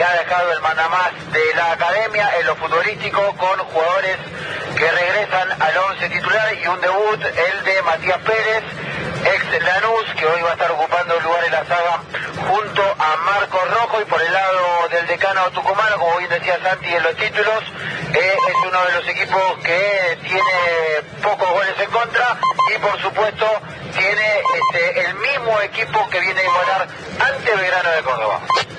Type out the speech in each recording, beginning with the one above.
Ha dejado el mandamás de la academia en lo futbolístico con jugadores que regresan al 11 titular y un debut, el de Matías Pérez, ex Lanús, que hoy va a estar ocupando el lugar en la saga junto a Marcos Rojo. Y por el lado del decano tucumano, como bien decía Santi en los títulos, es uno de los equipos que tiene pocos goles en contra y por supuesto tiene el mismo equipo que viene a igualar ante Belgrano de Córdoba.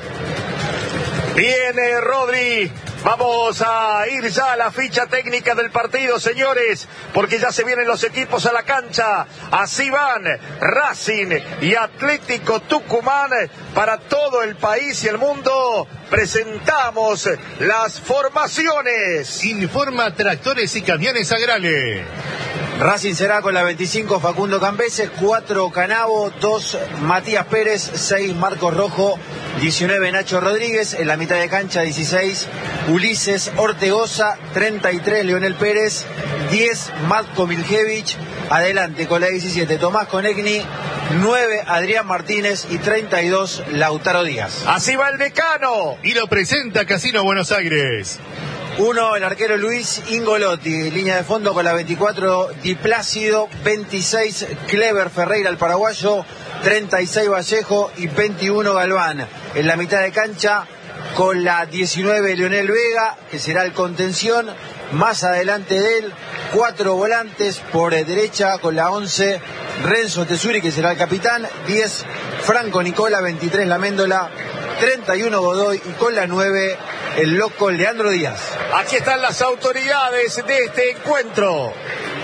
Viene Rodri. Vamos a ir ya a la ficha técnica del partido, señores, porque ya se vienen los equipos a la cancha. Así van Racing y Atlético Tucumán para todo el país y el mundo. Presentamos las formaciones. Informa Tractores y Camiones Agrale. Racing será con la 25 Facundo Cambeses, 4 Canavo, 2 Matías Pérez, 6 Marcos Rojo, 19 Nacho Rodríguez, en la mitad de cancha 16 Ulises Ortegoza, 33 Leonel Pérez, 10 Matko Miljevich, adelante con la 17 Tomás Conegni, 9 Adrián Martínez y 32 Lautaro Díaz. Así va el decano. Y lo presenta Casino Buenos Aires. 1 el arquero Luis Ingolotti, línea de fondo con la 24 Di Plácido, 26 Clever Ferreira el paraguayo, 36 Vallejo y 21 Galván. En la mitad de cancha con la 19 Leonel Vega, que será el contención. Más adelante de él 4 volantes, por derecha con la 11 Renzo Tesuri, que será el capitán, 10 Franco Nicola, 23 La Méndola, 31 Godoy y con la 9 el loco Leandro Díaz. Aquí están las autoridades de este encuentro.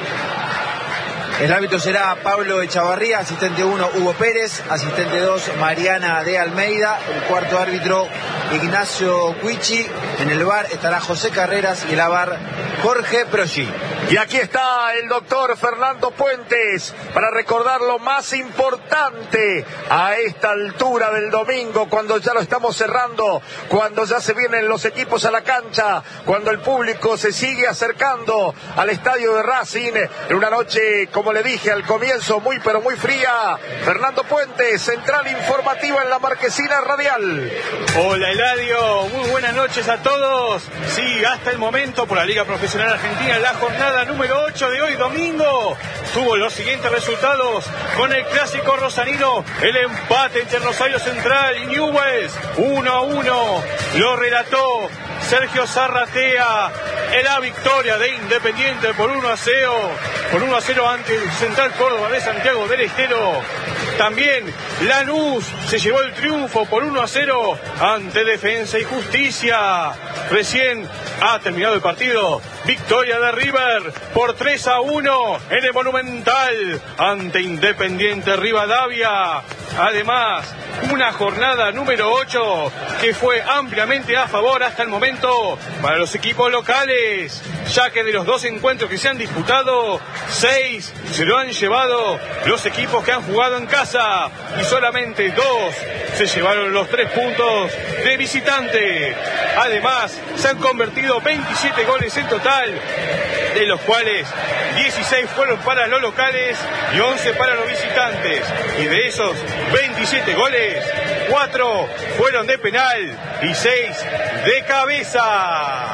El árbitro será Pablo Echavarría, asistente 1 Hugo Pérez, asistente 2 Mariana de Almeida, el cuarto árbitro Ignacio Cuichi, en el VAR estará José Carreras y el VAR Jorge Progi. Y aquí está el doctor Fernando Puentes para recordar lo más importante a esta altura del domingo, cuando ya lo estamos cerrando, cuando ya se vienen los equipos a la cancha, cuando el público se sigue acercando al estadio de Racing, en una noche, como le dije al comienzo, muy pero muy fría. Fernando Puentes, central informativa en la Marquesina Radial. Hola Eladio, muy buenas noches a todos. Sí, hasta el momento por la Liga Profesional Argentina, la jornada número 8 de hoy domingo tuvo los siguientes resultados. Con el clásico rosarino, el empate entre Rosario Central y Newell's 1-1, lo relató Sergio Zarratea. La victoria de Independiente por 1-0 ante Central Córdoba de Santiago del Estero. También Lanús se llevó el triunfo por 1-0 ante Defensa y Justicia. Recién ha terminado el partido. Victoria de River por 3-1 en el Monumental ante Independiente Rivadavia. Además, una jornada número 8 que fue ampliamente a favor hasta el momento para los equipos locales, ya que de los 2 encuentros que se han disputado, 6 se lo han llevado los equipos que han jugado en casa y solamente 2 se llevaron los 3 puntos de visitante. Además, se han convertido 27 goles en total, de los cuales 16 fueron para los locales y 11 para los visitantes. Y de esos 27 goles, 4 fueron de penal y 6 de cabeza.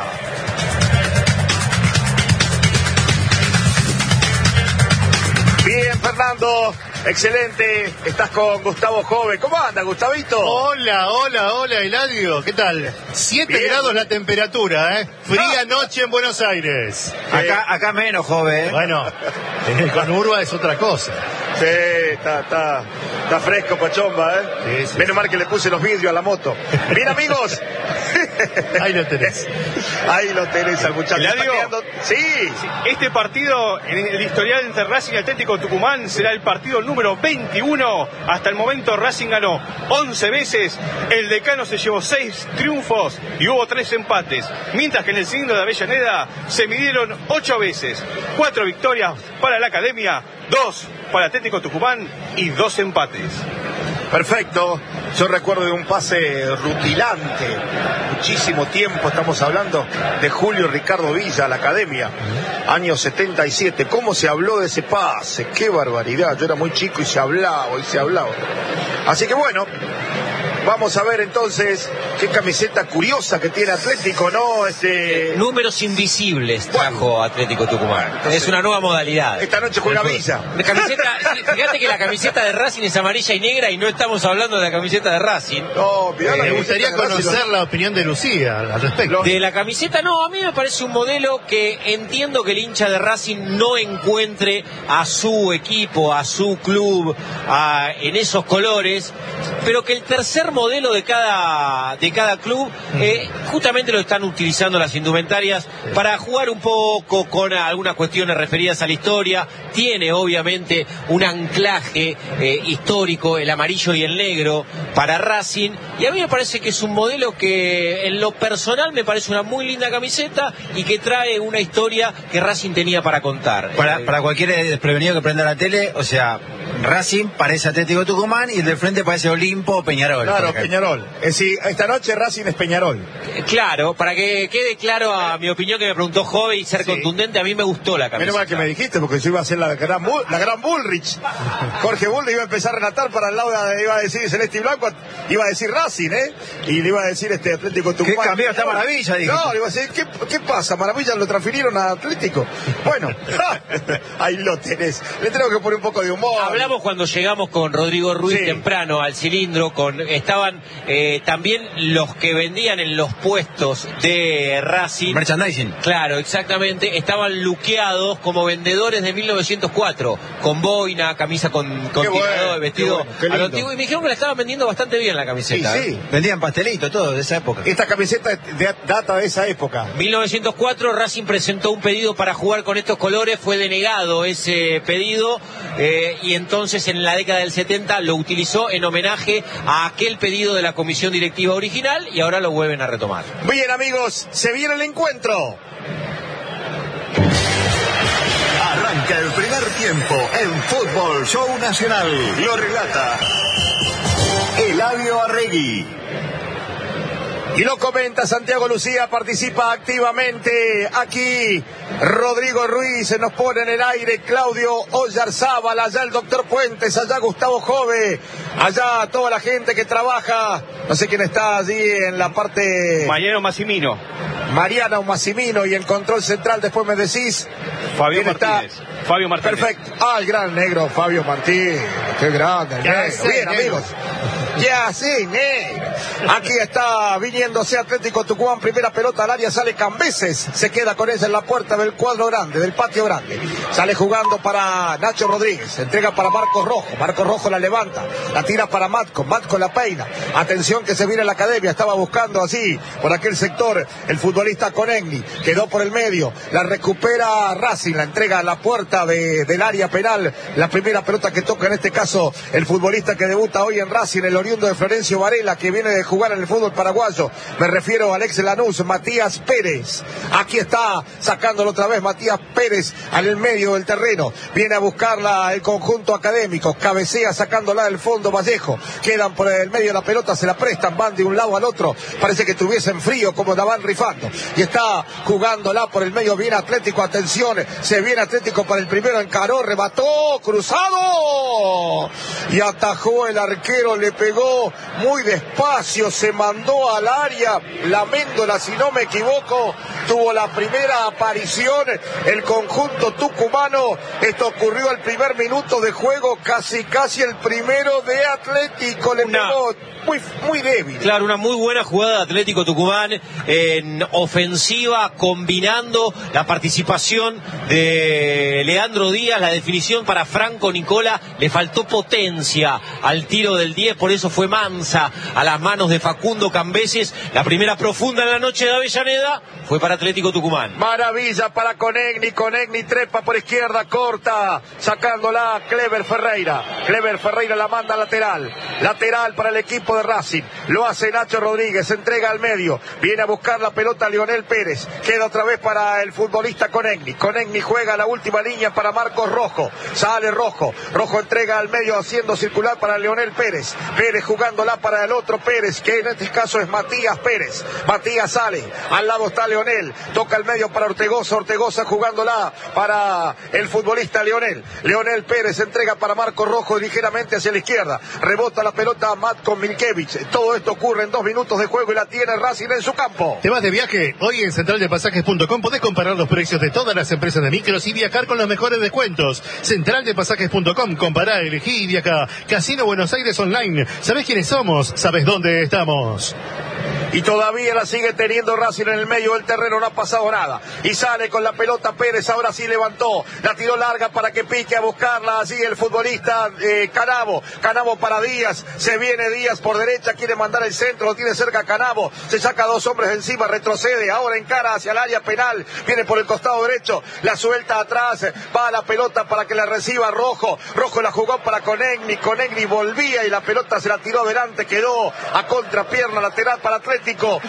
Bien, Fernando, excelente. Estás con Gustavo Jove. ¿Cómo anda, Gustavito? Hola, Eladio. ¿Qué tal? 7 grados la temperatura, ¿eh? Fría noche en Buenos Aires. Acá menos, Jove, ¿eh? Bueno, en el Conurba es otra cosa. Sí, está fresco, Pachomba, ¿eh? Sí. Menos mal que le puse los vidrios a la moto. Bien, amigos. Ahí lo tenés. Ahí lo tenés al muchacho. Sí. Este partido en el historial entre Racing y Atlético Tucumán será el partido número 21. Hasta el momento Racing ganó 11 veces, el decano se llevó 6 triunfos y hubo 3 empates, mientras que en el cilindro de Avellaneda se midieron 8 veces, 4 victorias para la academia, 2 para Atlético Tucumán y 2 empates. Perfecto. Yo recuerdo de un pase rutilante, muchísimo tiempo, estamos hablando de Julio Ricardo Villa a la academia, año 77. ¿Cómo se habló de ese pase? ¡Qué barbaridad! Yo era muy chico y se hablaba. Así que bueno, Vamos a ver entonces qué camiseta curiosa que tiene Atlético, ¿no? Números invisibles trajo Atlético Tucumán. Entonces, es una nueva modalidad. Esta noche juega Villa. Fíjate que la camiseta de Racing es amarilla y negra y no estamos hablando de la camiseta de Racing. No, me gustaría conocer la opinión de Lucía al respecto. De la camiseta, no, a mí me parece un modelo que entiendo que el hincha de Racing no encuentre a su equipo, a su club, en esos colores, pero que el tercer modelo de cada club justamente lo están utilizando las indumentarias para jugar un poco con algunas cuestiones referidas a la historia. Tiene obviamente un anclaje histórico, el amarillo y el negro para Racing, y a mí me parece que es un modelo que en lo personal me parece una muy linda camiseta y que trae una historia que Racing tenía para contar. Para cualquier desprevenido que prenda la tele, o sea, Racing parece Atlético Tucumán y el del frente parece Olimpo o Peñarol. Claro, Peñarol. Es decir, esta noche Racing es Peñarol. Claro, para que quede claro a mi opinión que me preguntó Jove y ser contundente, a mí me gustó la camiseta. Menos mal que me dijiste, porque yo iba a hacer la gran Bullrich. Jorge Bullrich iba a empezar a relatar para el lado, iba a decir Celeste y Blanco, iba a decir Racing, y le iba a decir Atlético Tucumán. ¿Qué cambió esta Maravilla? Dije. No, le iba a decir, ¿qué pasa? Maravilla lo transfirieron a Atlético. Bueno, ahí lo tenés. Le tengo que poner un poco de humor. Hablamos cuando llegamos con Rodrigo Ruiz temprano al cilindro, estaban también los que vendían en los puestos de Racing. Merchandising. Claro, exactamente. Estaban luqueados como vendedores de 1904, con boina, camisa con tirador, vestido a lo antiguo, y me dijeron que la estaban vendiendo bastante bien la camiseta. Sí. Vendían pastelito, todo de esa época. Esta camiseta data de esa época. 1904, Racing presentó un pedido para jugar con estos colores, fue denegado ese pedido, y entonces en la década del 70 lo utilizó en homenaje a aquel pedido de la comisión directiva original, y ahora lo vuelven a retomar. Bien, amigos, se viene el encuentro. Arranca el primer tiempo en Fútbol Show Nacional. Lo relata Eladio Arregui. Y lo comenta Santiago Lucía, participa activamente aquí Rodrigo Ruiz, se nos pone en el aire Claudio Oyarzábal, allá el doctor Puentes, allá Gustavo Jove, allá toda la gente que trabaja, no sé quién está allí en la parte... Mariano Massimino. Mariano Massimino, y el control central después me decís... Fabio Martínez. Fabio Martínez. Perfecto. El gran negro Fabio Martínez. Qué grande. Bien, amigos. Ya sí, negro. Aquí está viniéndose Atlético Tucumán. Primera pelota al área, sale Cambeses. Se queda con ella en la puerta del cuadro grande, del patio grande. Sale jugando para Nacho Rodríguez. Entrega para Marcos Rojo. Marcos Rojo la levanta. La tira para Matco. Matco la peina. Atención que se viene a la academia. Estaba buscando así por aquel sector el futbolista Conegni. Quedó por el medio. La recupera Racing. La entrega a la puerta del área penal. La primera pelota que toca en este caso el futbolista que debuta hoy en Racing, el oriundo de Florencio Varela, que viene de jugar en el fútbol paraguayo. Me refiero al ex Lanús, Matías Pérez. Aquí está sacándolo otra vez Matías Pérez al medio del terreno. Viene a buscarla el conjunto académico. Cabecea sacándola del fondo Vallejo. Quedan por el medio de la pelota, se la prestan, van de un lado al otro. Parece que tuviesen frío como la van rifando. Y está jugándola por el medio. Viene Atlético, atención. Se viene Atlético para el primero, encaró, remató, cruzado. Y atajó el arquero, le pegó muy despacio, se mandó al área. La Méndola, si no me equivoco, tuvo la primera aparición el conjunto tucumano. Esto ocurrió al primer minuto de juego, casi el primero de Atlético. Le pegó muy débil. Claro, una muy buena jugada de Atlético Tucumán en ofensiva, combinando la participación de Leandro Díaz, la definición para Franco Nicola. Le faltó potencia al tiro del 10, por eso fue mansa a las manos de Facundo Cambeses. La primera profunda en la noche de Avellaneda fue para Atlético Tucumán. Maravilla para Conegni. Conegni trepa por izquierda, corta, sacándola Clever Ferreira. Clever Ferreira la manda lateral para el equipo de Racing. Lo hace Nacho Rodríguez, entrega al medio, viene a buscar la pelota Lionel Pérez. Queda otra vez para el futbolista Conegni. Conegni juega la última línea línea para Marcos Rojo. Sale Rojo. Rojo entrega al medio haciendo circular para Leonel Pérez. Pérez jugándola para el otro Pérez, que en este caso es Matías Pérez. Matías sale. Al lado está Leonel. Toca el medio para Ortegoza. Ortegoza jugándola para el futbolista Leonel. Leonel Pérez entrega para Marcos Rojo ligeramente hacia la izquierda. Rebota la pelota a Matko Milkevich. Todo esto ocurre en 2 minutos de juego y la tiene Racing en su campo. ¿Te vas de viaje? Hoy en centraldepasajes.com podés comparar los precios de todas las empresas de micros y viajar con los mejores descuentos. Centraldepasajes.com, compará, elegí y viaja. Casino Buenos Aires Online. ¿Sabés quiénes somos? ¿Sabés dónde estamos? Y todavía la sigue teniendo Racing en el medio del terreno, no ha pasado nada. Y sale con la pelota Pérez, ahora sí levantó. La tiró larga para que pique a buscarla allí el futbolista Canavo. Canavo para Díaz, se viene Díaz por derecha, quiere mandar el centro, lo tiene cerca Canavo. Se saca 2 hombres encima, retrocede, ahora encara hacia el área penal. Viene por el costado derecho, la suelta atrás, va a la pelota para que la reciba Rojo. Rojo la jugó para Conegni, Conegni volvía y la pelota se la tiró adelante, quedó a contrapierna lateral para Atlético.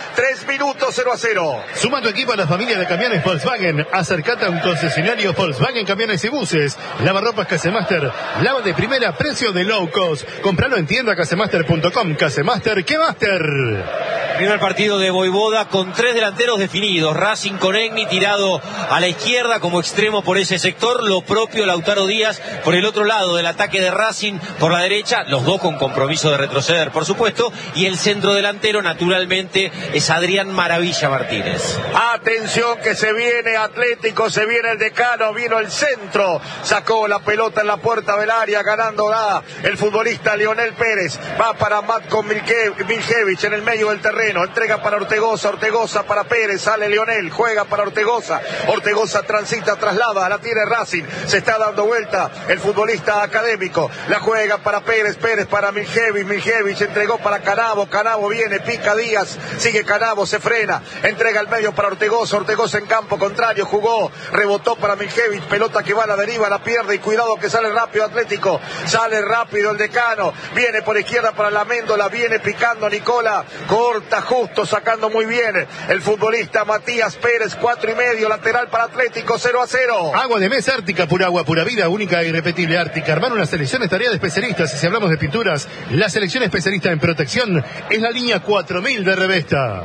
3 minutos, 0-0. Suma tu equipo a la familia de camiones Volkswagen. Acércate a un concesionario Volkswagen Camiones y Buses. Lavarropas Casemaster. Lava de primera, precio de low cost. Compralo en tienda casemaster.com. Casemaster, ¿qué master? Primer partido de Voivoda con 3 delanteros definidos. Racing con Egni tirado a la izquierda como extremo por ese sector. Lo propio Lautaro Díaz por el otro lado del ataque de Racing por la derecha. Los dos con compromiso de retroceder, por supuesto. Y el centro delantero, naturalmente, es Adrián Maravilla Martínez. Atención que se viene Atlético, se viene el Decano, vino el centro. Sacó la pelota en la puerta del área, ganándola el futbolista Leonel Pérez. Va para Matko Milkevich en el medio del terreno. Entrega para Ortegoza, Ortegoza para Pérez, sale Leonel, juega para Ortegoza, Ortegoza transita, traslada, la tiene Racing, se está dando vuelta el futbolista Académico, la juega para Pérez, Pérez para Milkevich, Milkevich entregó para Canavo, Canavo viene, pica Díaz, sigue Canavo, se frena, entrega al medio para Ortegoza, Ortegoza en campo contrario, jugó, rebotó para Milkevich, pelota que va a la deriva, la pierde y cuidado que sale rápido Atlético, sale rápido el Decano, viene por izquierda para la Méndola, viene picando Nicola, corta justo, sacando muy bien el futbolista Matías Pérez, 4,5, lateral para Atlético, 0-0. Agua de mesa Ártica, pura agua, pura vida, única e irrepetible Ártica. Armar una selección es tarea de especialistas. Y si hablamos de pinturas, la selección especialista en protección es la línea 4000 de Revesta.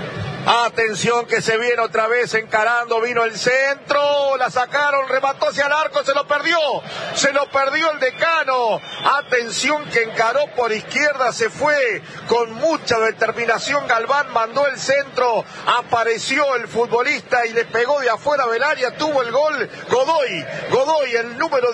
Atención que se viene otra vez encarando, vino el centro, la sacaron, remató hacia el arco, se lo perdió el Decano. Atención que encaró por izquierda, se fue con mucha determinación Galván, mandó el centro, apareció el futbolista y le pegó de afuera del área, tuvo el gol Godoy, el número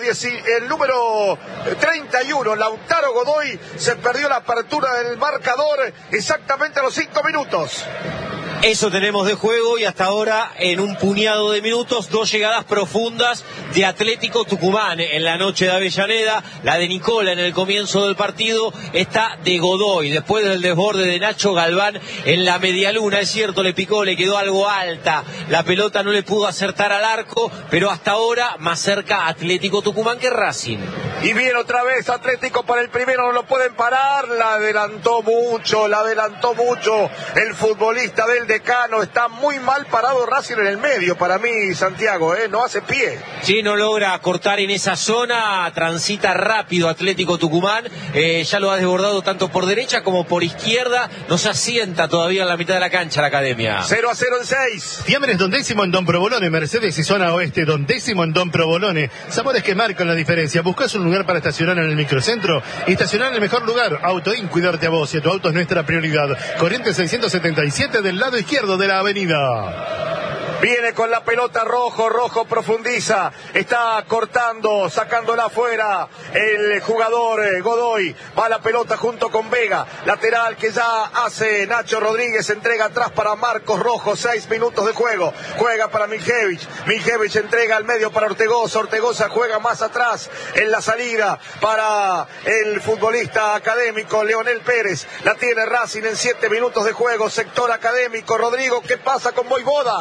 31, Lautaro Godoy, se perdió la apertura del marcador exactamente a los 5 minutos. Eso tenemos de juego y hasta ahora en un puñado de minutos 2 llegadas profundas de Atlético Tucumán en la noche de Avellaneda, la de Nicola en el comienzo del partido, esta de Godoy después del desborde de Nacho Galván en la medialuna, es cierto, le picó, le quedó algo alta, la pelota no le pudo acertar al arco, pero hasta ahora más cerca Atlético Tucumán que Racing. Y viene otra vez Atlético para el primero, no lo pueden parar, la adelantó mucho el futbolista del Decano, está muy mal parado Racing en el medio para mí, Santiago, no hace pie. Sí, no logra cortar en esa zona, transita rápido Atlético Tucumán, ya lo ha desbordado tanto por derecha como por izquierda, no se asienta todavía en la mitad de la cancha la academia. 0-0 en 6. Fiambres Don Décimo en Don Provolone, Mercedes y zona oeste, Don Décimo en Don Provolone, sabores que marcan la diferencia. Buscas un lugar para estacionar en el microcentro y estacionar en el mejor lugar. Autoin, cuidarte a vos y a tu auto es nuestra prioridad. Corrientes 677 del lado izquierdo de la avenida. Viene con la pelota Rojo profundiza, está cortando, sacándola afuera el jugador Godoy, va la pelota junto con Vega, lateral que ya hace Nacho Rodríguez, entrega atrás para Marcos Rojo, 6 minutos de juego, juega para Milkevich entrega al medio para Ortegoza juega más atrás en la salida para el futbolista Académico Leonel Pérez, la tiene Racing en 7 minutos de juego, sector Académico. Rodrigo, ¿qué pasa con Voivoda? Preocupado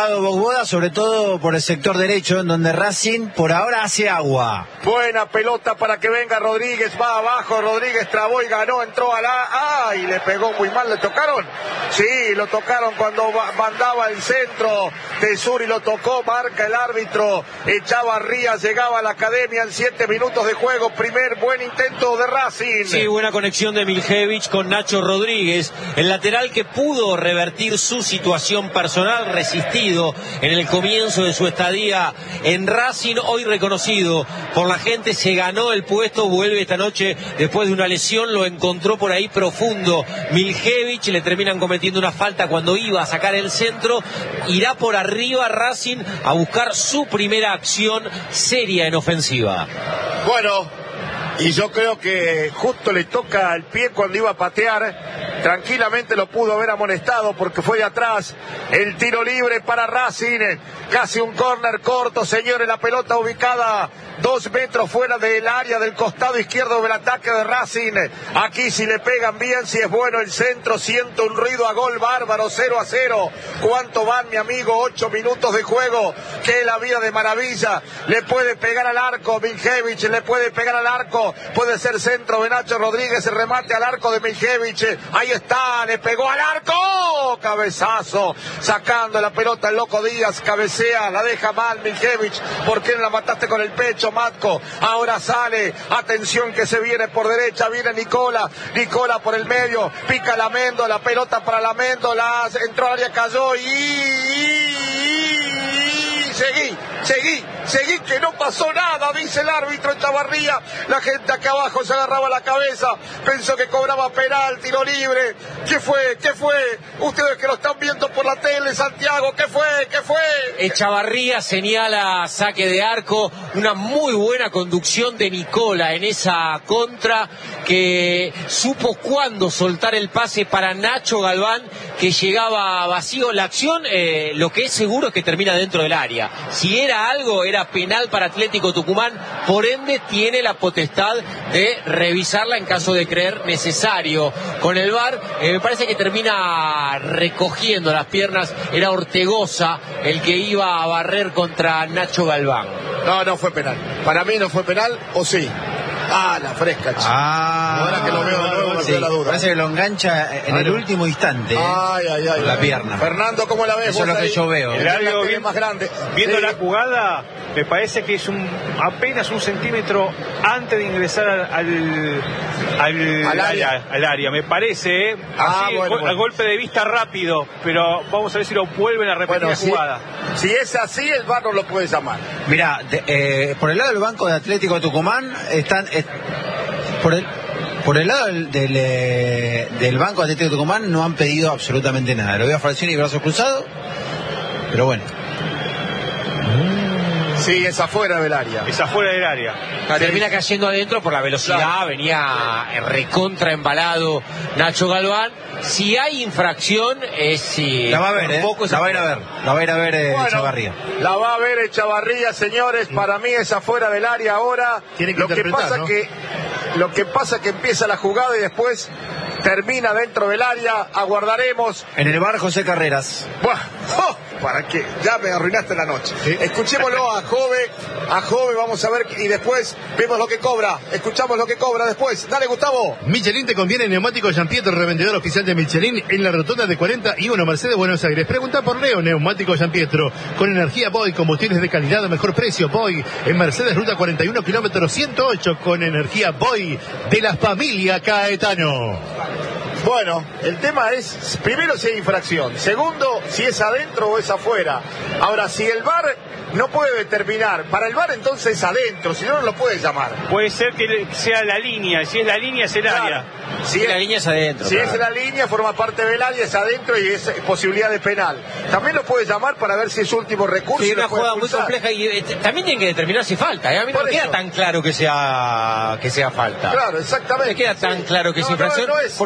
preocupado Bogboda, sobre todo por el sector derecho, en donde Racing por ahora hace agua. Buena pelota para que venga Rodríguez, va abajo, Rodríguez trabó y ganó, entró a la... ¡Ay! Le pegó muy mal, ¿le tocaron? Sí, lo tocaron cuando mandaba el centro de Suri, lo tocó, marca el árbitro. Echavarría llegaba a la academia en 7 minutos de juego, primer buen intento de Racing. Sí, buena conexión de Miljevich con Nacho Rodríguez, el lateral que pudo revertir su situación personal, resistido en el comienzo de su estadía en Racing, hoy reconocido por la gente, se ganó el puesto, vuelve esta noche después de una lesión, lo encontró por ahí profundo Miljevich, le terminan cometiendo una falta cuando iba a sacar el centro, irá por arriba Racing a buscar su primera acción seria en ofensiva. Bueno, y yo creo que justo le toca al pie cuando iba a patear, tranquilamente lo pudo haber amonestado porque fue de atrás, el tiro libre para Racing, casi un córner corto, señores, la pelota ubicada 2 metros fuera del área del costado izquierdo del ataque de Racing. Aquí si le pegan bien, si es bueno el centro, siento un ruido a gol bárbaro, 0-0. ¿Cuánto van, mi amigo? 8 minutos de juego, que la vida de maravilla. Le puede pegar al arco Miljevich, le puede pegar al arco, puede ser centro de Nacho Rodríguez, el remate al arco de Miljevich, ahí está, le pegó al arco, cabezazo, sacando la pelota el Loco Díaz, cabecea, la deja mal Miljevich, ¿por qué no la mataste con el pecho, Matco? Ahora sale, atención que se viene por derecha, viene Nicola por el medio, pica Lamendo, la pelota para Lamendo, entró al área, cayó seguí, que no pasó nada, dice el árbitro Echavarría. La gente acá abajo se agarraba la cabeza, pensó que cobraba penal, tiro libre. ¿Qué fue? Ustedes que lo están viendo por la tele, Santiago, ¿qué fue? Echavarría señala saque de arco, una muy buena conducción de Nicola en esa contra, que supo cuándo soltar el pase para Nacho Galván, que llegaba vacío. La acción, lo que es seguro es que termina dentro del área. Si era algo, era penal para Atlético Tucumán, por ende tiene la potestad de revisarla en caso de creer necesario con el VAR. Me parece que termina recogiendo las piernas, era Ortegoza el que iba a barrer contra Nacho Galván. No fue penal, para mí no fue penal, ¿o sí? La fresca, chico. Ahora que lo veo de nuevo me queda la duda. Parece que lo engancha en el último instante. La pierna. Fernando, ¿cómo la ves? Eso es lo que yo veo. El área bien más grande. Viendo la jugada, me parece que es apenas un centímetro antes de ingresar al área. Me parece, al golpe de vista rápido, pero vamos a ver si lo vuelven a repetir la jugada. Si es así, el VAR no lo puede llamar. Mirá, por el lado del banco de Atlético Tucumán están... Por el lado del banco de Atlético Tucumán no han pedido absolutamente nada. Lo veo a Falcioni y brazos cruzados, pero bueno. Sí, es afuera del área. Termina cayendo adentro por la velocidad, claro. Venía recontra embalado Nacho Galván. Si hay infracción, es si... La va a ver, la va a ir a ver Echavarría. La va a ver Echavarría, señores. Para mí es afuera del área ahora. Lo que pasa que empieza la jugada y después termina dentro del área. Aguardaremos. En el bar José Carreras. Bueno, ¿para qué? Ya me arruinaste la noche. ¿Sí? Escuchémoslo a Jove, vamos a ver, y después vemos lo que cobra. Escuchamos lo que cobra después. Dale, Gustavo. Michelin te conviene, neumático Giampietro, revendedor oficial de Michelin en la rotonda de 40 y 1 Mercedes, Buenos Aires. Pregunta por Leo, neumático Giampietro, con energía Boy, combustibles de calidad a mejor precio. Boy, en Mercedes, ruta 41, kilómetro 108, con energía Boy, de la familia Caetano. Bueno, el tema es, primero si hay infracción, segundo si es adentro o es afuera. Ahora, si el VAR no puede determinar, para el VAR entonces es adentro, si no, no lo puede llamar. Puede ser que sea la línea, si es la línea es el área. Si la línea es adentro. Si es la línea, forma parte del área, es adentro y es posibilidad de penal. También lo puede llamar para ver si es último recurso. Sí, una jugada muy compleja y también tiene que determinar si falta. A mí no me queda tan claro que sea falta. Claro, exactamente. No me queda tan claro que es infracción, porque es la segunda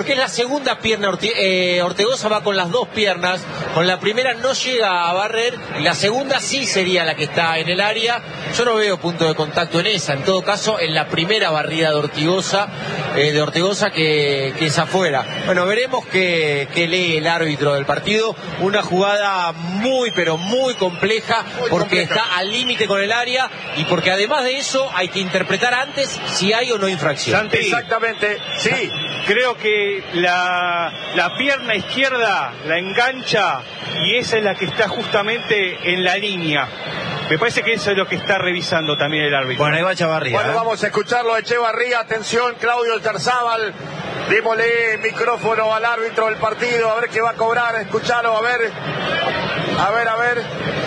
segunda pierna Ortegoza va con las dos piernas, con la primera no llega a barrer, y la segunda sí sería la que está en el área. Yo no veo punto de contacto en esa, en todo caso en la primera barrida de Ortegoza que es afuera. Bueno, veremos qué lee el árbitro del partido. Una jugada muy pero muy compleja, porque está al límite con el área y porque además de eso hay que interpretar antes si hay o no infracción. Santi, Exactamente, sí. creo que la pierna izquierda la engancha y esa es la que está justamente en la línea. Me parece que eso es lo que está revisando también el árbitro. Bueno, ahí va Echevarría. Bueno, vamos a escucharlo a Echevarría. Atención, Claudio Yarzábal. Démosle micrófono al árbitro del partido, a ver qué va a cobrar. Escuchalo, a ver. A ver.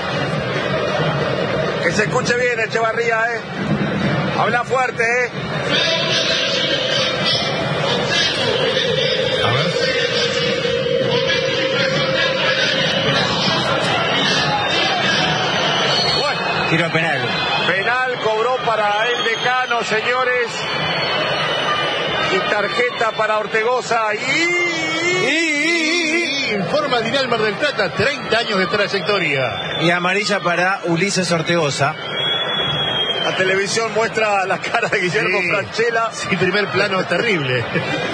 Que se escuche bien, Echevarría, Habla fuerte, A ver. Bueno, Tiro penal. penal cobró para el Decano, señores. Y tarjeta para Ortegoza. Informa Dinal Mar del Plata, 30 años de trayectoria. Y amarilla para Ulises Ortegoza. La televisión muestra la cara de Guillermo Franchella. Sí, primer plano terrible.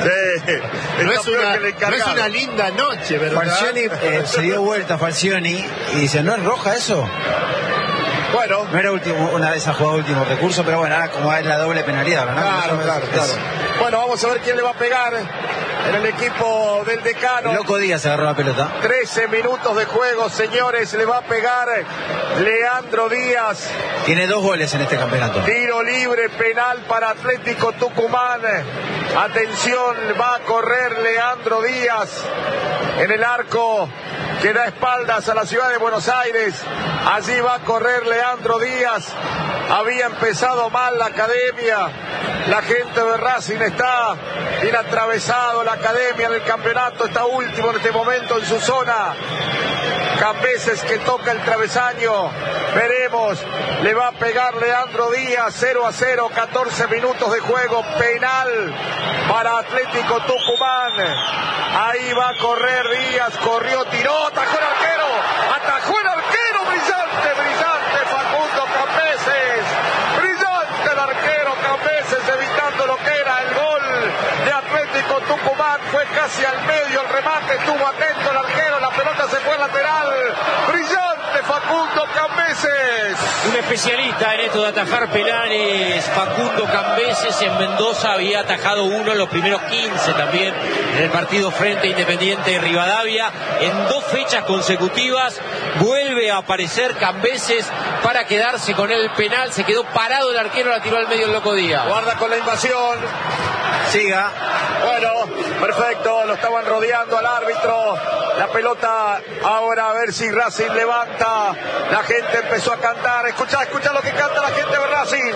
No es una linda noche, ¿verdad? Falcioni se dio vuelta Falcioni y dice, ¿no es roja eso? Bueno. No era una de esas jugadas de último recurso, pero bueno, como es la doble penalidad, ¿no? Claro. Bueno, vamos a ver quién le va a pegar en el equipo del Decano. El Loco Díaz agarró la pelota. 13 minutos de juego, señores. Le va a pegar Leandro Díaz. Tiene 2 goles en este campeonato. Tiro libre, penal para Atlético Tucumán. Atención, va a correr Leandro Díaz en el arco que da espaldas a la ciudad de Buenos Aires. Allí va a correr Leandro Díaz. Había empezado mal la academia. La gente de Racing está bien atravesado. La academia del campeonato está último en este momento en su zona. Cambeses que toca el travesaño. Veremos. Le va a pegar Leandro Díaz. 0-0, 14 minutos de juego. Penal para Atlético Tucumán. Ahí va a correr Díaz. Corrió, tiró, atajó el arquero. Atajó el arquero. Brillante Facundo Cambeses. Brillante el arquero Cambeses, evitando lo que era el gol de Atlético Tucumán. Fue casi al medio el remate. Estuvo atento el arquero. La pelota se fue al lateral. Brillante Facundo Cambeses. Un especialista en esto de atajar penales, Facundo Cambeses. En Mendoza había atajado uno en los primeros 15 también en el partido frente a Independiente de Rivadavia. En 2 fechas consecutivas vuelve a aparecer Cambeses para quedarse con el penal. Se quedó parado el arquero, la tiró al medio el Loco Díaz. Guarda con la invasión. Siga. Bueno, perfecto, lo estaban rodeando al árbitro. La pelota ahora a ver si Racing levanta. La gente empezó a cantar. Escucha lo que canta la gente de Racing.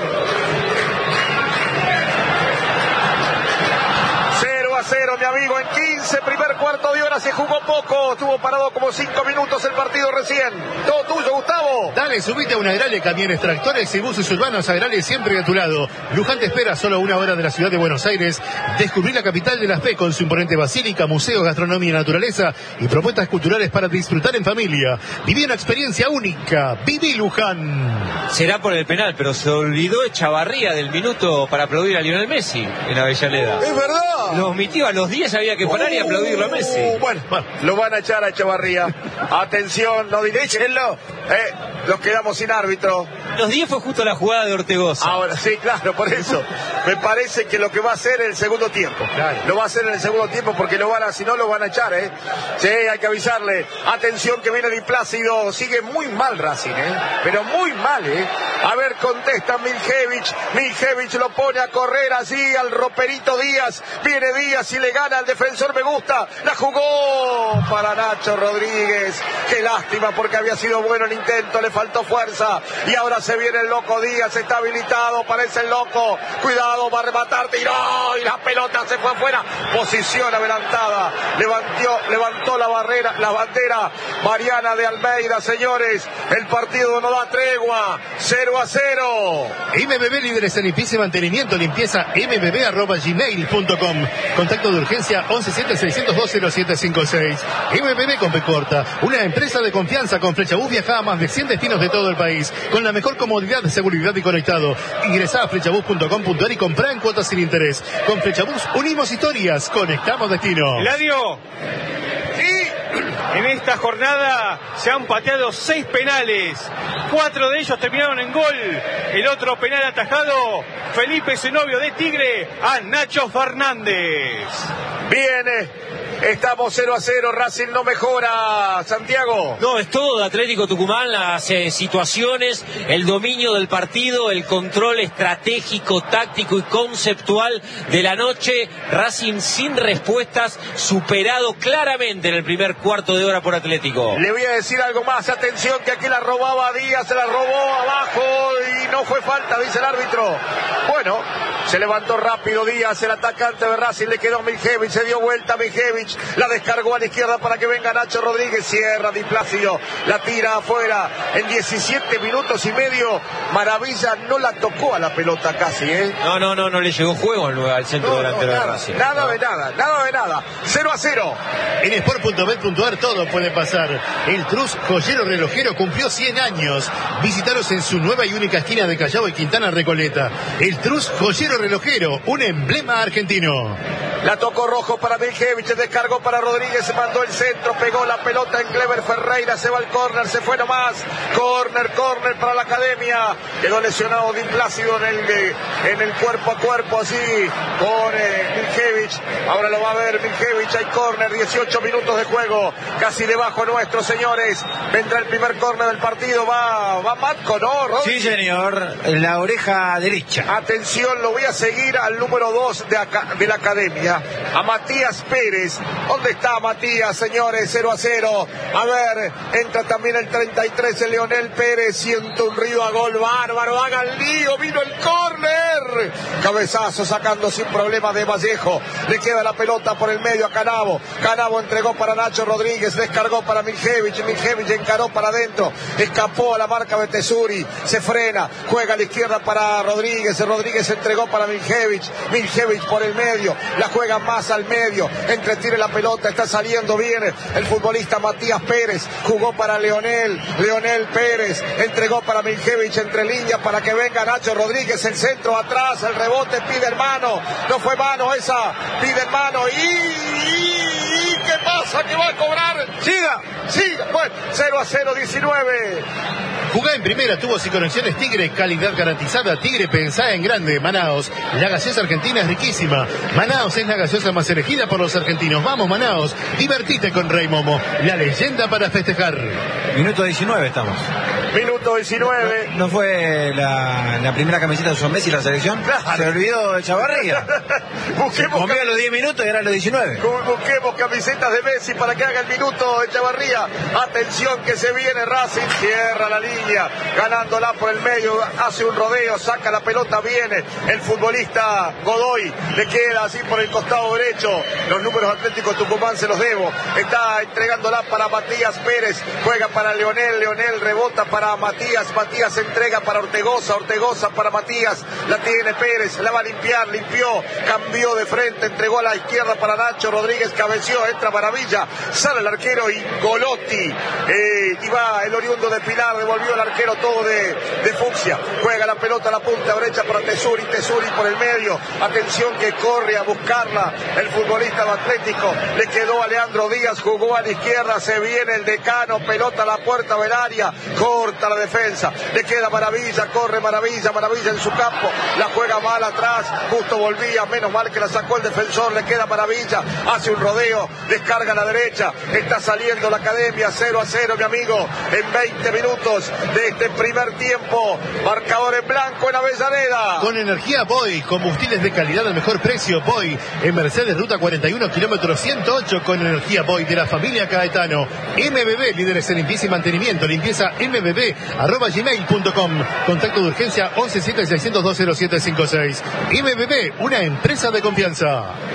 0-0, mi amigo, en 15, primer cuarto de hora, se jugó poco, estuvo parado como 5 minutos el partido recién. Todo tuyo, Gustavo. Dale, subite a una Agrale, camiones, tractores y buses urbanos. Agrale siempre a tu lado. Luján te espera solo a 1 hora de la ciudad de Buenos Aires. Descubrí la capital de la fe con su imponente basílica, museo, gastronomía y naturaleza y propuestas culturales para disfrutar en familia. Viví una experiencia única. Viví Luján. Será por el penal, pero se olvidó Echevarría del minuto para aplaudir a Lionel Messi en Avellaneda. Es verdad. Lo omitió, a los 10 había que parar y aplaudirlo a Messi. Bueno, lo van a echar a Echevarría. Atención, no dirígenlo. Nos quedamos sin árbitro. Los 10 fue justo la jugada de Ortegoza. Ahora, sí, claro, por eso. Me parece que lo que va a hacer en el segundo tiempo. Claro. Lo va a hacer en el segundo tiempo porque si no lo van a echar, Sí, hay que avisarle. Atención que viene Di Plácido. Sigue muy mal Racing, Pero muy mal, A ver, contesta Miljevich. Miljevich lo pone a correr allí al roperito Díaz. Viene Díaz y le gana al defensor. Me gusta. La jugó para Nacho Rodríguez. Qué lástima porque había sido bueno el intento. Le faltó fuerza. Y ahora se viene el Loco Díaz. Está habilitado. Parece el Loco. Cuidado, va a rematar. Tiró. Y la pelota se fue afuera. Posición adelantada. Levantó la bandera Mariana de Almeida, señores. El partido no da tregua. 0-0. MBB, líderes en limpieza y mantenimiento. Limpieza mbb@gmail.com. Contacto Contacto de urgencia 117-602-0756. MBB con P corta, una empresa de confianza. Con Flechabús viaja a más de 100 destinos de todo el país, con la mejor comodidad, seguridad y conectado. Ingresá a flechabús.com.ar y comprá en cuotas sin interés. Con Flechabús unimos historias, conectamos destinos. Eladio, en esta jornada se han pateado 6 penales, 4 de ellos terminaron en gol. El otro penal atajado, Felipe Zenobio de Tigre a Nacho Fernández. Viene. Estamos 0-0, Racing no mejora, Santiago. No, es todo de Atlético Tucumán, las situaciones, el dominio del partido, el control estratégico, táctico y conceptual de la noche. Racing sin respuestas, superado claramente en el primer cuarto de hora por Atlético. Le voy a decir algo más, atención que aquí la robaba Díaz, se la robó abajo y no fue falta, dice el árbitro. Bueno, se levantó rápido Díaz, el atacante de Racing, le quedó Miljevic, se dio vuelta Miljevic, la descargó a la izquierda para que venga Nacho Rodríguez, cierra Di Plácido, la tira afuera en 17 minutos y medio. Maravilla no la tocó a la pelota casi, No le llegó juego al centro delantero de Racing. Nada de nada, 0-0. En sport.bet.ar todo puede pasar. El Trus Joyero Relojero cumplió 100 años. Visitaros en su nueva y única esquina de Callao y Quintana Recoleta. El Trus Joyero Relojero, un emblema argentino. La tocó Rojo para Miljevic, descargó para Rodríguez, se mandó el centro, pegó la pelota en Clever Ferreira, se va al córner, se fue nomás. Córner para la Academia. Quedó lesionado Di Plácido en el cuerpo a cuerpo, así, con Miljevic. Ahora lo va a ver Miljevic, hay córner, 18 minutos de juego, casi debajo nuestro, señores. Vendrá el primer córner del partido, va Matco, ¿no, Rodríguez? Sí, señor, en la oreja derecha. Atención, lo voy a seguir al número 2 de la Academia, a Matías Pérez. ¿Dónde está Matías, señores? 0-0. A ver, entra también el 33, el Leonel Pérez. Siente un río a gol bárbaro. Hagan lío, vino el córner. Cabezazo sacando sin problema de Vallejo. Le queda la pelota por el medio a Canavo. Canavo entregó para Nacho Rodríguez, descargó para Miljevic. Miljevic encaró para adentro. Escapó a la marca de Tesuri. Se frena, juega a la izquierda para Rodríguez. Rodríguez entregó para Miljevic. Miljevic por el medio. La juega más al medio. Entretire la pelota, está saliendo bien el futbolista Matías Pérez, jugó para Leonel Pérez, entregó para Miljevic entre líneas para que venga Nacho Rodríguez, el centro atrás, el rebote, pide mano, no fue mano esa, pide mano y ¿qué pasa? ¿Qué va a cobrar? Siga, bueno, 0-0, 19. Jugá en primera, tubos y conexiones Tigre, calidad garantizada. Tigre, pensá en grande. Manaos, la gaseosa argentina es riquísima. Manaos es la gaseosa más elegida por los argentinos. Vamos, Manaos, divertite con Rey Momo, la leyenda para festejar. Minuto 19 estamos. Minuto 19. ¿No fue la primera camiseta de Son Messi la selección? Claro. Se olvidó de Chavarría. Comió los 10 minutos y eran los 19. Busquemos camisetas de Messi para que haga el minuto de Chavarría. Atención que se viene Racing, cierra la línea, ganándola por el medio, hace un rodeo, saca la pelota, viene el futbolista Godoy, le queda así por el costado derecho. Los números Atlético Tucumán se los debo. Está entregándola para Matías Pérez, juega para Leonel rebota para Matías entrega para Ortegoza para Matías, la tiene Pérez, la va a limpiar, limpió, cambió de frente, entregó a la izquierda para Nacho Rodríguez, cabeció, entra Maravilla, sale el arquero Ingolotti, y va el oriundo de Pilar, devolvió el arquero todo de Fucsia, juega la pelota a la punta derecha para Tesuri por el medio, atención que corre a buscarla el futbolista de Atlético, le quedó a Leandro Díaz, jugó a la izquierda, se viene el decano, pelota a la puerta del área, corta la defensa, le queda Maravilla, corre Maravilla en su campo, la juega mal atrás, justo volvía, menos mal que la sacó el defensor, le queda Maravilla, hace un rodeo, descarga a la derecha, está saliendo la Academia, 0-0 mi amigo, en 20 minutos de este primer tiempo, marcador en blanco en Avellaneda. Con energía Boy, combustibles de calidad al mejor precio, Boy, en Mercedes Ruta 41, kilómetro 108, con energía Boy de la familia Caetano. MBB, líderes en limpieza y mantenimiento, limpieza mbb@gmail.com, contacto de urgencia 117-602-0756. MBB, una empresa de confianza.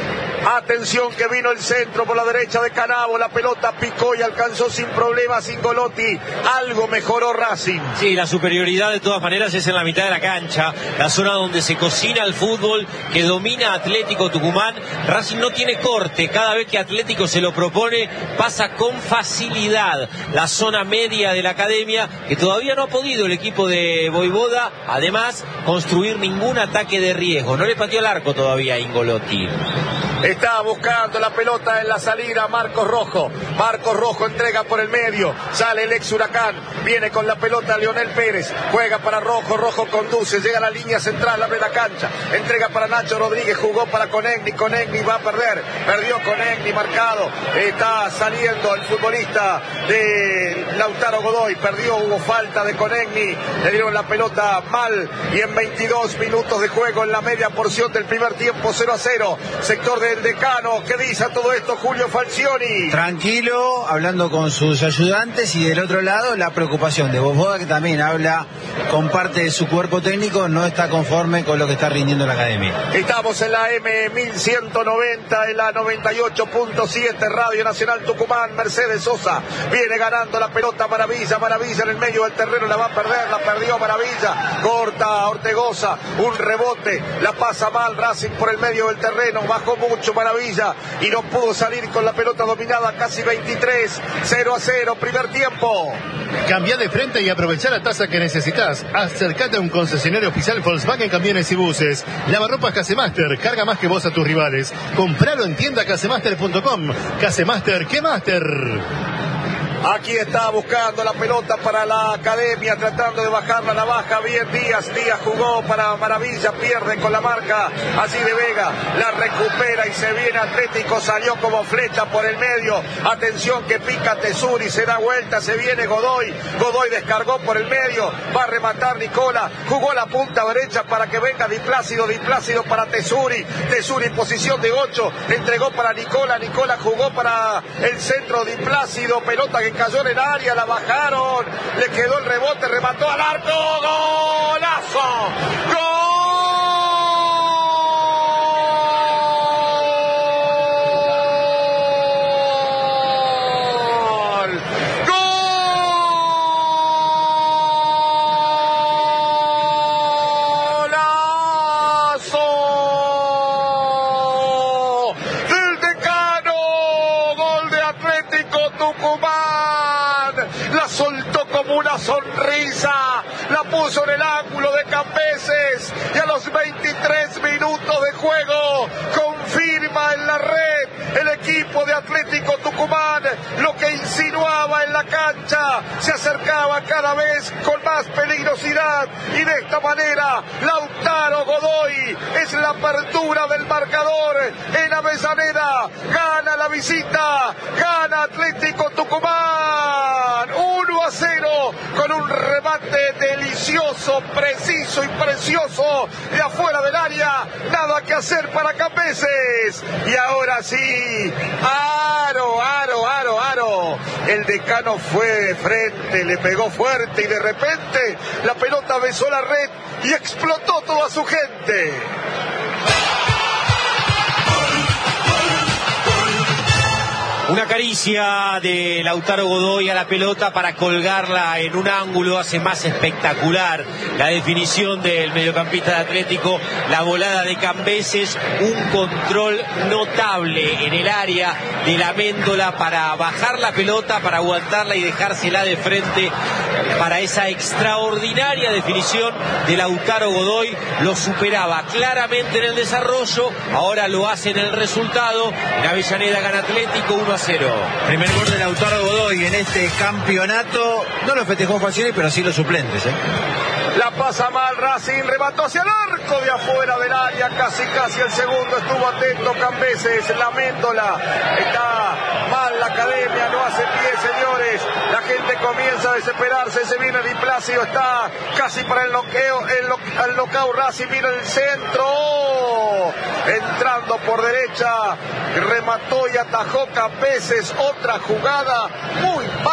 Atención que vino el centro por la derecha de Canavo, la pelota picó y alcanzó sin problemas Ingolotti. Algo mejoró Racing. Sí, la superioridad de todas maneras es en la mitad de la cancha, la zona donde se cocina el fútbol, que domina Atlético Tucumán. Racing no tiene corte, cada vez que Atlético se lo propone pasa con facilidad la zona media de la academia, que todavía no ha podido el equipo de Voivoda, además, construir ningún ataque de riesgo. No le pateó el arco todavía a Ingolotti. Está buscando la pelota en la salida Marcos Rojo. Marcos Rojo entrega por el medio. Sale el ex Huracán. Viene con la pelota Leonel Pérez. Juega para Rojo. Rojo conduce. Llega a la línea central. Abre la cancha. Entrega para Nacho Rodríguez. Jugó para Conegni. Conegni va a perder. Perdió Conegni marcado. Está saliendo el futbolista de Lautaro Godoy. Perdió. Hubo falta de Conegni. Le dieron la pelota mal. Y en 22 minutos de juego en la media porción del primer tiempo 0-0. Sector del Decano. ¿Qué dice a todo esto Julio Falcioni? Tranquilo, hablando con sus ayudantes, y del otro lado la preocupación de Voivoda, que también habla con parte de su cuerpo técnico, no está conforme con lo que está rindiendo la academia. Estamos en la M1190, en la 98.7 Radio Nacional Tucumán. Mercedes Sosa viene ganando la pelota. Maravilla en el medio del terreno, la va a perder, la perdió Maravilla, corta Ortegoza, un rebote, la pasa mal Racing por el medio del terreno, bajó mucho Maravilla y no pudo salir con la pelota dominada. Casi 23, 0-0, primer tiempo. Cambia de frente y aprovecha la tasa que necesitas. Acércate a un concesionario oficial Volkswagen Camiones y Buses. Lavarropas Casemaster, carga más que vos a tus rivales. Compralo en tienda casemaster.com. Casemaster, ¿qué Master? Aquí está buscando la pelota para la academia, tratando de bajarla, la baja bien Díaz. Díaz jugó para Maravilla, pierde con la marca así de Vega, la recupera y se viene Atlético, salió como flecha por el medio. Atención que pica Tesuri, se da vuelta, se viene Godoy. Godoy descargó por el medio, va a rematar Nicola, jugó la punta derecha para que venga Di Plácido para Tesuri. Tesuri en posición de 8, entregó para Nicola, Nicola jugó para el centro Di Plácido, pelota que cayó en el área, la bajaron, le quedó el rebote, remató al arco, golazo, ¡gol! Sonrisa, la puso en el ángulo de Cambeses y a los 23 minutos de juego confirma en la red el equipo de Atlético Tucumán lo que insinuaba en la cancha, se acercaba cada vez con más peligrosidad y de esta manera Lautaro Godoy es la apertura del marcador en Avellaneda, gana la visita, gana Atlético Tucumán 1-0 con un remate delicioso, preciso y precioso de afuera del área, nada que hacer para Cambeses. Y ahora sí, aro, el Decano fue de frente, le pegó fuerte y de repente la pelota besó la red y explotó toda su gente. Una caricia de Lautaro Godoy a la pelota para colgarla en un ángulo hace más espectacular la definición del mediocampista de Atlético, la volada de Cambeses, un control notable en el área de la Méndola para bajar la pelota, para aguantarla y dejársela de frente para esa extraordinaria definición de Lautaro Godoy. Lo superaba claramente en el desarrollo, ahora lo hace en el resultado. En Avellaneda gana Atlético 1-0. Primer gol de Lautaro Godoy en este campeonato. No lo festejó Falcioni, pero sí los suplentes, La pasa mal Racing, remató hacia el arco de afuera del área, casi el segundo, estuvo atento Cambeses, la Méndola, está mal la academia, no hace pie señores, la gente comienza a desesperarse, se viene Di Plácido, está casi para el noqueo, el knockout Racing, mira el centro, entrando por derecha, remató y atajó Cambeses, otra jugada muy mal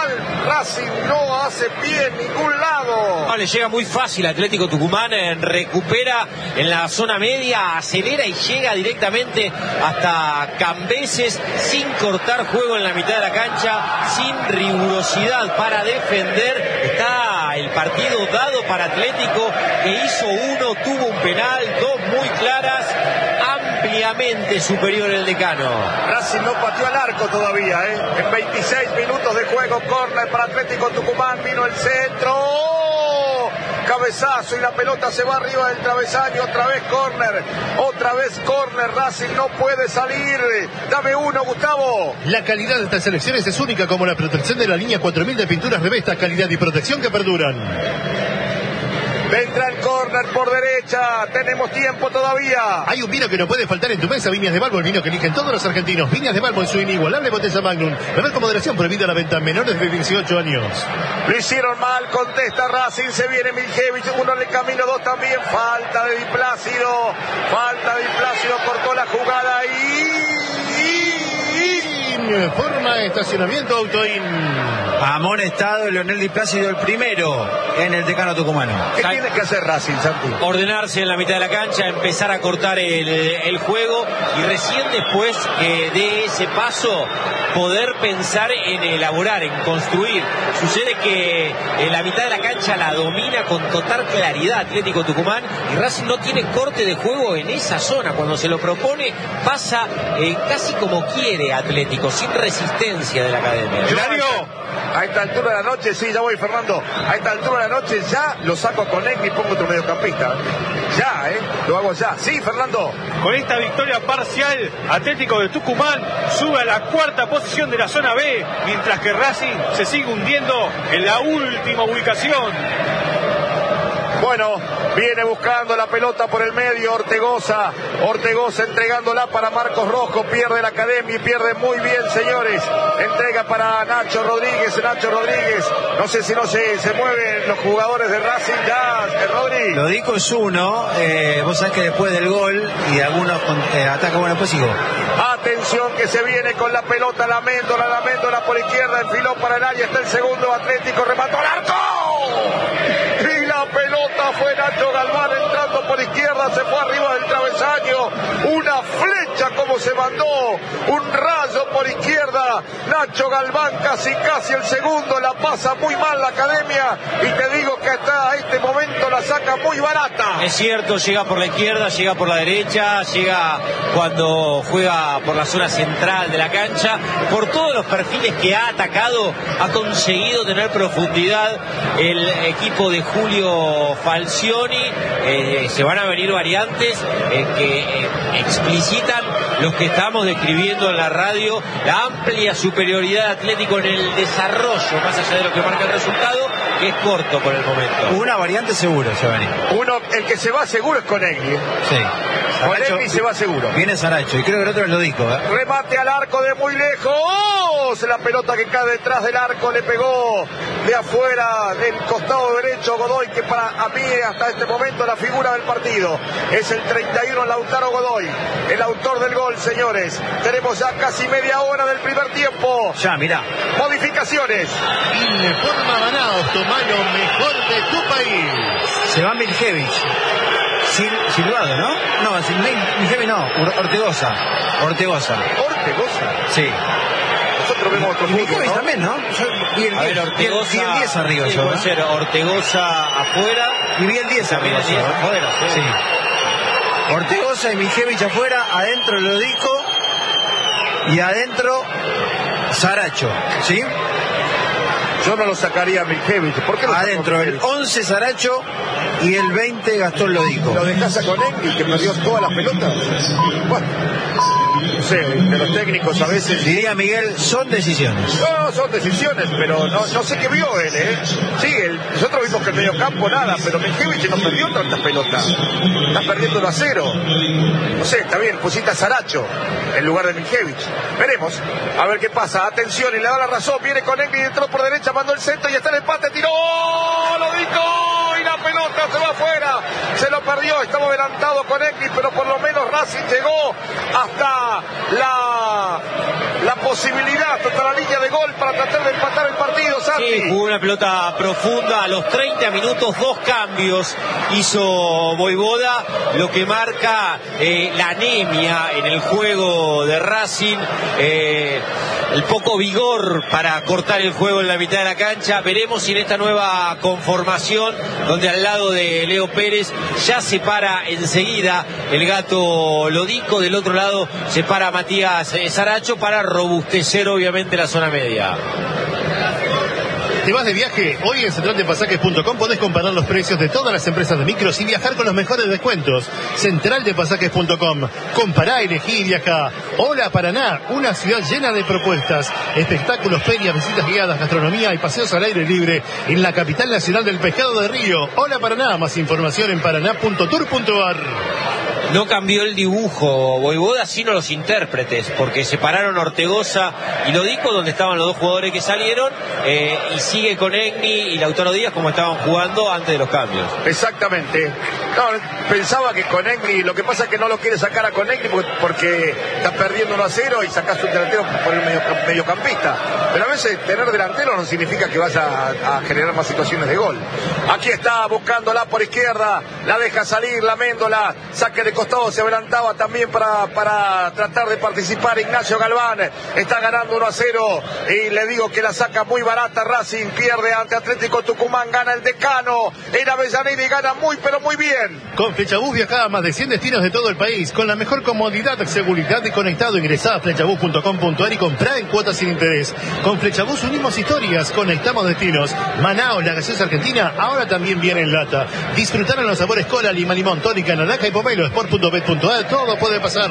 Racing no hace pie en ningún lado. No, le llega muy fácil Atlético Tucumán, recupera en la zona media, acelera y llega directamente hasta Cambeses sin cortar juego en la mitad de la cancha, sin rigurosidad para defender. Está el partido dado para Atlético, que hizo uno, tuvo un penal, dos muy claras, ampliamente superior el Decano. Racing no pateó al arco todavía, en 26 minutos de juego, córner para Atlético Tucumán, vino el centro, ¡oh! Cabezazo y la pelota se va arriba del travesaño, otra vez córner, Racing no puede salir, dame uno, Gustavo. La calidad de estas selecciones es única, como la protección de la línea 4000 de pinturas Revesta, calidad y protección que perduran. Vendrá el córner por derecha, tenemos tiempo todavía. Hay un vino que no puede faltar en tu mesa, Viñas de Balbo, el vino que eligen todos los argentinos. Viñas de Balbo en su inigualable botella Magnum. Beber con moderación, prohibida la venta a menores de 18 años. Lo hicieron mal, contesta Racing, se viene Miljevich, uno en el camino, dos también. Falta de Di Plácido, cortó la jugada forma estacionamiento Autoin. Amonestado Leonel Di Plácido, el primero en el Decano tucumano. ¿Qué tiene que hacer Racing, Santi? Ordenarse en la mitad de la cancha, empezar a cortar el juego y recién después de ese paso poder pensar en elaborar, en construir. Sucede que en la mitad de la cancha la domina con total claridad Atlético Tucumán y Racing no tiene corte de juego en esa zona. Cuando se lo propone pasa casi como quiere Atlético, sin resistencia de la academia. A esta altura de la noche, sí, ya voy, Fernando. A esta altura de la noche ya lo saco con él y pongo otro mediocampista. Ya, lo hago ya. Sí, Fernando. Con esta victoria parcial, Atlético de Tucumán sube a la cuarta posición de la zona B, mientras que Racing se sigue hundiendo en la última ubicación. Bueno, viene buscando la pelota por el medio Ortegoza entregándola para Marcos Rojo, pierde la academia y pierde muy bien, señores. Entrega para Nacho Rodríguez, no sé si no se mueven los jugadores de Racing ya, Rodríguez. Lo dijo es uno, vos sabés que después del gol y algunos atacan, bueno, después sigo. Atención que se viene con la pelota, la Méndola por izquierda, enfiló para el área, está el segundo, Atlético remató al arco. Y la pelota fue Nacho Galván entrando por izquierda, se fue arriba del travesaño, una flecha como se mandó, un rayo por izquierda, Nacho Galván casi el segundo, la pasa muy mal la academia y te digo que hasta este momento la saca muy barata. Es cierto, llega por la izquierda, llega por la derecha, llega cuando juega por la zona central de la cancha, por todos los perfiles que ha atacado, ha conseguido tener profundidad el equipo de Julio Falcioni. Se van a venir variantes que explicitan los que estamos describiendo en la radio, la amplia superioridad de Atlético en el desarrollo, más allá de lo que marca el resultado, que es corto por el momento. Una variante seguro se va a venir. El que se va seguro es Conegli. Sí. Con Egli se va seguro. Viene Saracho y creo que el otro lo dijo. Remate al arco de muy lejos. La pelota que cae detrás del arco le pegó de afuera del costado derecho Godoy, que para mí hasta este momento la figura del partido. Es el 31 Lautaro Godoy, el autor del gol, señores. Tenemos ya casi media hora del primer tiempo. Ya, mirá. Modificaciones. Informa Manaos, toma lo mejor de tu país. Se va Miljevich. Silvado, ¿no? No, Miljevich no. Ortegoza. Sí. Nosotros vemos otro fútbol, Miljevich, ¿no? También, ¿no? Vi el 10 arriba. Sí, puede ser Ortegoza afuera. Y vi el 10 arriba. El 10 afuera, sí. Ortegoza y Miljevich afuera, adentro Lodico y adentro Saracho, ¿sí? Yo no lo sacaría a Miljevich. ¿Por qué lo adentro el 11 Saracho y el 20 Gastón Lodico. ¿Lo dejás a Conegli, que perdió todas las pelotas? Bueno, no sé, de los técnicos a veces... Diría Miguel, son decisiones. No, son decisiones, pero no sé qué vio él, ¿eh? Sí, nosotros vimos que el medio campo nada, pero Miljevich no perdió tantas pelotas. Está perdiendo 1-0. No sé, está bien, pusiste a Saracho en lugar de Miljevich. Veremos, a ver qué pasa. Atención, y le da la razón, viene Conegli, entró por derecha, mandó el centro y está el empate, tiró, lo dijo, y la pelota se va afuera. Se lo perdió perdió, estaba adelantado con Egni, pero por lo menos Racing llegó hasta la posibilidad, hasta la línea de gol para tratar de empatar el partido, Santi. Sí, jugó una pelota profunda a los 30 minutos, 2 cambios hizo Voivoda, lo que marca la anemia en el juego de Racing, el poco vigor para cortar el juego en la mitad de la cancha. Veremos si en esta nueva conformación, donde al lado de Leo Pérez ya se para enseguida el Gato Lodico, del otro lado se para Matías Saracho para robustecer obviamente la zona media. ¿Te vas de viaje? Hoy en centraldepasajes.com podés comparar los precios de todas las empresas de micros y viajar con los mejores descuentos. Centraldepasajes.com. Compará, elegí y viajá. Hola Paraná, una ciudad llena de propuestas, espectáculos, ferias, visitas guiadas, gastronomía y paseos al aire libre en la capital nacional del pescado de Río. Hola Paraná, más información en paraná.tour.ar. No cambió el dibujo Voivoda, sino los intérpretes, porque separaron Ortegoza y Lodico, donde estaban los dos jugadores que salieron, y sigue con Egni y Lautaro Díaz como estaban jugando antes de los cambios. Exactamente. No, pensaba que con Egni, lo que pasa es que no lo quiere sacar a Conegni porque está perdiendo 1-0 y sacás un delantero por el mediocampista. Pero a veces tener delantero no significa que vas a generar más situaciones de gol. Aquí está buscándola por izquierda, la deja salir, la Méndola, saque de costado, se adelantaba también para tratar de participar Ignacio Galván. Está ganando 1-0 y le digo que la saca muy barata Racing, pierde ante Atlético Tucumán, gana el Decano en Avellaneda y gana muy pero muy bien. Con Flechabús viajá a más de 100 destinos de todo el país, con la mejor comodidad, seguridad y conectado. Ingresá a flechabús.com.ar y comprá en cuotas sin interés. Con Flechabús unimos historias, conectamos destinos. Manaos, la gaseosa argentina, ahora también viene en lata. Disfrutar en los sabores cola, lima, limón, tónica, naranja y pomelo. Sport.bet.ar, todo puede pasar.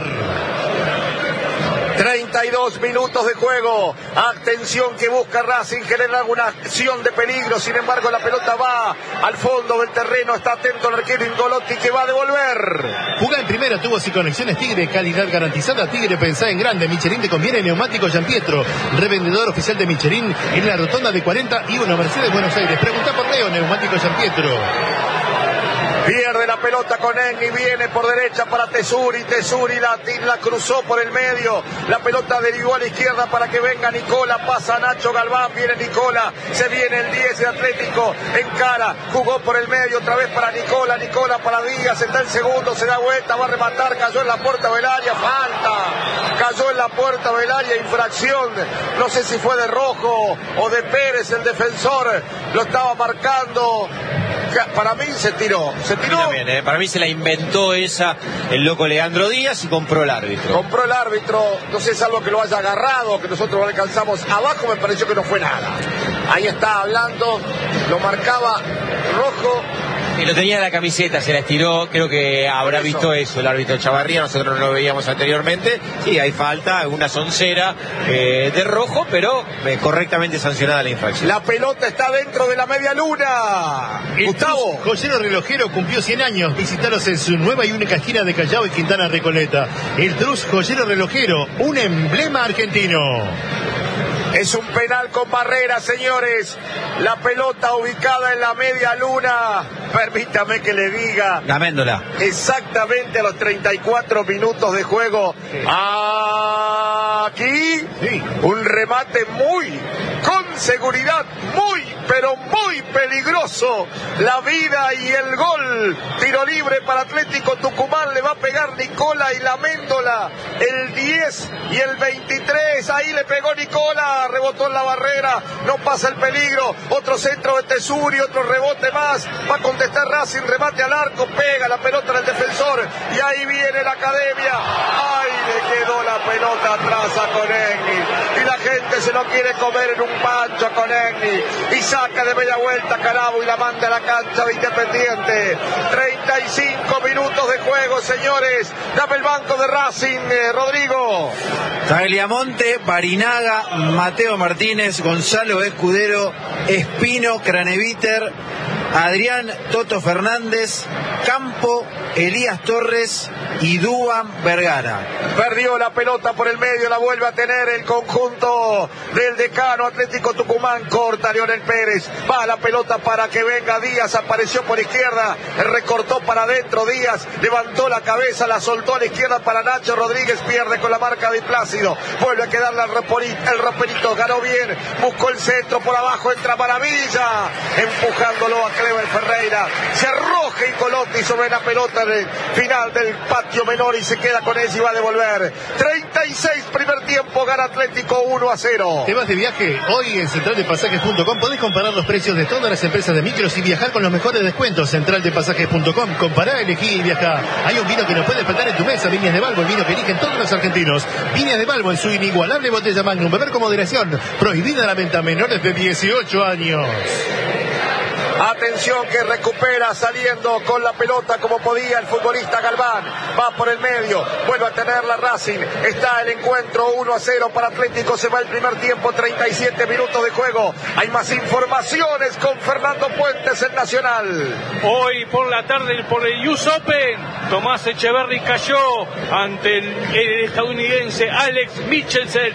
32 minutos de juego. Atención que busca Racing generar alguna acción de peligro. Sin embargo, la pelota va al fondo del terreno. Está atento el arquero Ingolotti que va a devolver. Jugá en primera, tubos y conexiones Tigre, calidad garantizada. Tigre, pensá en grande. Michelin te conviene. Neumático Gianpietro, revendedor oficial de Michelin en la rotonda de 41 Mercedes, Buenos Aires. Pregunta por Leo, Neumático Gianpietro. Pierde la pelota con Egni, viene por derecha para Tesuri, la cruzó por el medio, la pelota derivó a la izquierda para que venga Nicola, pasa Nacho Galván, viene Nicola, se viene el 10 de Atlético, encara, jugó por el medio, otra vez para Nicola para Díaz, está en segundo, se da vuelta, va a rematar, cayó en la puerta del área, falta, cayó en la puerta del área, infracción, no sé si fue de Rojo o de Pérez, el defensor, lo estaba marcando. Para mí se tiró. También, para mí se la inventó esa el loco Leandro Díaz y compró el árbitro. No sé, salvo que lo haya agarrado, que nosotros lo alcanzamos abajo, me pareció que no fue nada. Ahí está hablando, lo marcaba Rojo. Y lo tenía en la camiseta, se la estiró, creo que habrá visto eso el árbitro Chavarría, nosotros no lo veíamos anteriormente. Sí, hay falta, una soncera de Rojo, pero correctamente sancionada la infracción. La pelota está dentro de la media luna. Gustavo. Joyero Relojero cumplió 100 años, visitaros en su nueva y única esquina de Callao y Quintana Recoleta. El Trus Joyero Relojero, un emblema argentino. Es un penal con barrera, señores. La pelota ubicada en la media luna. Permítame que le diga. La Méndola. Exactamente a los 34 minutos de juego. Aquí, un remate con seguridad, pero muy peligroso. La vida y el gol. Tiro libre para Atlético Tucumán. Le va a pegar Nicola y la Méndola. El 10 y el 23. Ahí le pegó Nicola. Rebotó en la barrera. No pasa el peligro. Otro centro de Tesuri. Otro rebote más. Va a contestar Racing. Remate al arco. Pega la pelota en el defensor. Y ahí viene la Academia. Ay, le quedó la pelota atrás a Conegni. Y la gente se lo quiere comer en un pancho a Conegni. Y saca de media vuelta Calabo y la manda a la cancha de Independiente. 35 minutos de juego, señores. Dame el banco de Racing, Rodrigo. Tagliamonte, Barinaga, Mateo Martínez, Gonzalo Escudero, Espino, Craneviter, Adrián Toto Fernández, Campo, Elías Torres y Dúan Vergara. Perdió la pelota por el medio, la vuelve a tener el conjunto del Decano Atlético Tucumán. Corta Leonel Pérez, va la pelota para que venga Díaz, apareció por izquierda, recortó para adentro Díaz, levantó la cabeza, la soltó a la izquierda para Nacho Rodríguez, pierde con la marca de Plácido, vuelve a quedarle el Roperito, ganó bien, buscó el centro por abajo, entra Maravilla, empujándolo a Clever Ferreira, se arroja Ingolotti sobre la pelota del final del patio menor y se queda con eso y va a devolver. 36 primer tiempo, gana Atlético 1-0. ¿Te vas de viaje? Hoy en centraldepasajes.com podés comparar los precios de todas las empresas de micros y viajar con los mejores descuentos. Centraldepasajes.com, compará, elegí y viajá. Hay un vino que no puede faltar en tu mesa, Viñas de Balbo, el vino que eligen todos los argentinos. Viñas de Balbo en su inigualable botella Magnum, beber con moderación, prohibida la venta a menores de 18 años. Atención que recupera saliendo con la pelota como podía el futbolista Galván. Va por el medio, vuelve a tener la Racing. Está el encuentro 1-0 para Atlético. Se va el primer tiempo, 37 minutos de juego. Hay más informaciones con Fernando Puentes en Nacional. Hoy por la tarde por el US Open, Tomás Echeverry cayó ante el estadounidense Alex Michelsen.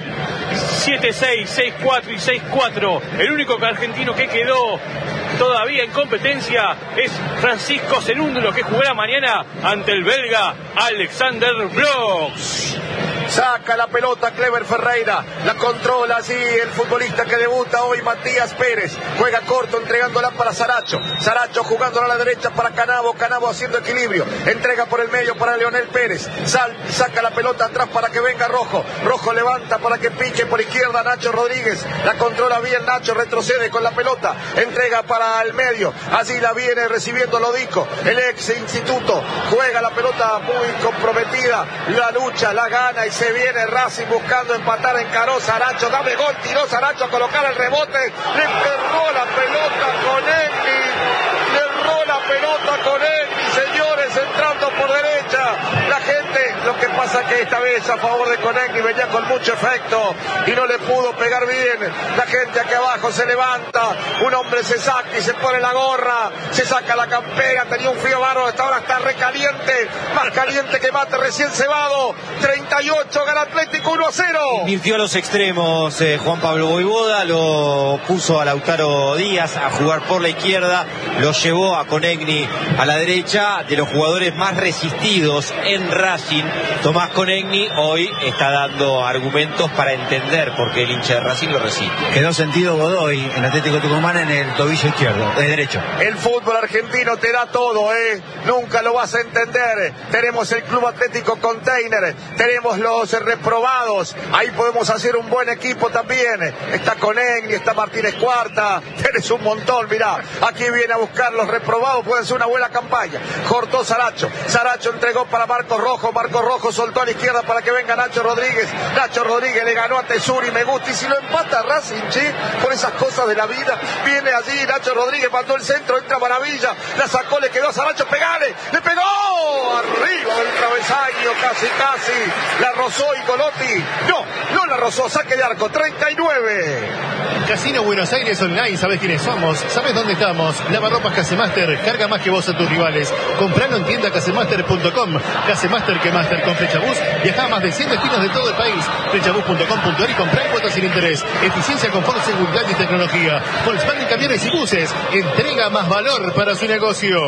7-6, 6-4 y 6-4. El único argentino que quedó todavía en competencia es Francisco Cerúndulo, que jugará mañana ante el belga Alexander Brooks. Saca la pelota Clever Ferreira, la controla así el futbolista que debuta hoy, Matías Pérez, juega corto entregándola para Saracho, Saracho jugándola a la derecha para Canavo, Canavo haciendo equilibrio, entrega por el medio para Leonel Pérez, saca la pelota atrás para que venga Rojo, Rojo levanta para que pique por izquierda Nacho Rodríguez, la controla bien Nacho, retrocede con la pelota, entrega para el medio, así la viene recibiendo Lodico, el ex instituto, juega la pelota muy comprometida, la lucha, la gana y se viene Racing buscando empatar, encaró Saracho, dame gol, tiró Saracho a colocar el rebote, le erró la pelota con Egli, le erró la pelota con Egli, señores, entrando por derecha, la gente, lo que pasa que esta vez a favor de Conegli venía con mucho efecto y no le pudo pegar bien, la gente aquí abajo se levanta, un hombre se saca y se pone la gorra, se saca la campera, tenía un frío bárbaro, esta hora está recaliente, más caliente que mate recién cebado, 38, gana Atlético 1-0. Invirtió a los extremos Juan Pablo Voivoda, lo puso a Lautaro Díaz a jugar por la izquierda, lo llevó a Conegni a la derecha. De los jugadores más resistidos en Racing, Tomás Conegni hoy está dando argumentos para entender por qué el hincha de Racing lo resiste. Quedó sentido Godoy en Atlético Tucumán en el tobillo izquierdo, de derecho. El fútbol argentino te da todo, nunca lo vas a entender. Tenemos el Club Atlético Container, tenemos los reprobados, ahí podemos hacer un buen equipo también. Está Conegni, está Martínez Cuarta, tenés un montón, mirá, aquí viene a buscar los reprobados, pueden ser una buena campaña. Cortó Saracho, Saracho entregó para Marcos Rojo soltó a la izquierda para que venga Nacho Rodríguez le ganó a Tesuri, me gusta, y si lo empata Racing, che, por esas cosas de la vida, viene allí Nacho Rodríguez, mandó el centro, entra Maravilla, la sacó, le quedó a Saracho, pegale, le pegó, arriba del travesaño, casi, la rozó Ingolotti, no la rozó, saque de arco, 39. Casino Buenos Aires Online, ¿sabés quiénes somos? ¿Sabés dónde estamos? Lavarropas Casemaster, carga más que vos a tus rivales. Compralo en tienda casemaster.com. Casemaster que Master con Flechabús. Viajá a más de 100 destinos de todo el país. Flechabús.com.ar y comprar cuotas sin interés. Eficiencia, confort, seguridad y tecnología. Volkswagen Camiones y Buses. Entrega más valor para su negocio.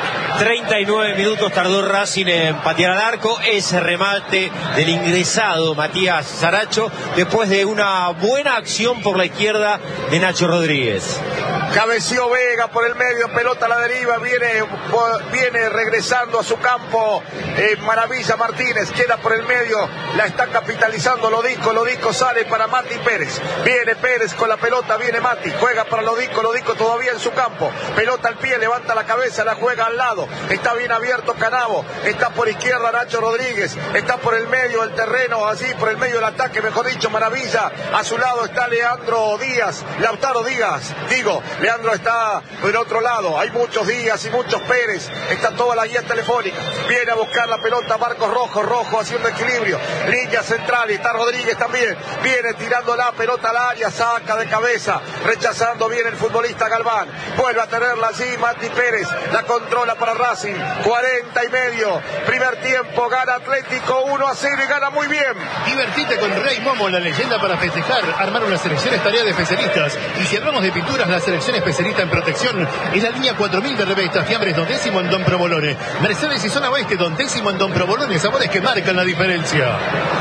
39 minutos tardó Racing en patear al arco. Ese remate del ingresado Matías Saracho después de una buena acción por la izquierda de Nacho Rodríguez. Cabeció Vega por el medio, pelota a la deriva, viene regresando a su campo Maravilla Martínez, queda por el medio, la está capitalizando Lodico sale para Mati Pérez, viene Pérez con la pelota, viene Mati, juega para Lodico todavía en su campo, pelota al pie, levanta la cabeza, la juega al lado, está bien abierto Canavo, está por izquierda Nacho Rodríguez, está por el medio del terreno, así por el medio del ataque, mejor dicho, Maravilla, a su lado está Lautaro Díaz, digo, Leandro. Leandro está del otro lado. Hay muchos Díaz y muchos Pérez. Está toda la guía telefónica. Viene a buscar la pelota Marcos Rojo. Rojo haciendo equilibrio. Línea central. Y está Rodríguez también. Viene tirando la pelota al área. Saca de cabeza. Rechazando bien el futbolista Galván. Vuelve a tenerla allí Mati Pérez. La controla para Racing. 40 y medio. Primer tiempo. Gana Atlético 1-0 y gana muy bien. Divertite con Rey Momo, la leyenda para festejar. Armar una selección es tarea de especialistas. Y si hablamos de pinturas, la selección especialista en protección es la línea 4000 de Revestas Fiambres Don Décimo en Don Provolone. Mercedes y Zona Oeste, Don Décimo en Don Provolone. Sabores que marcan la diferencia.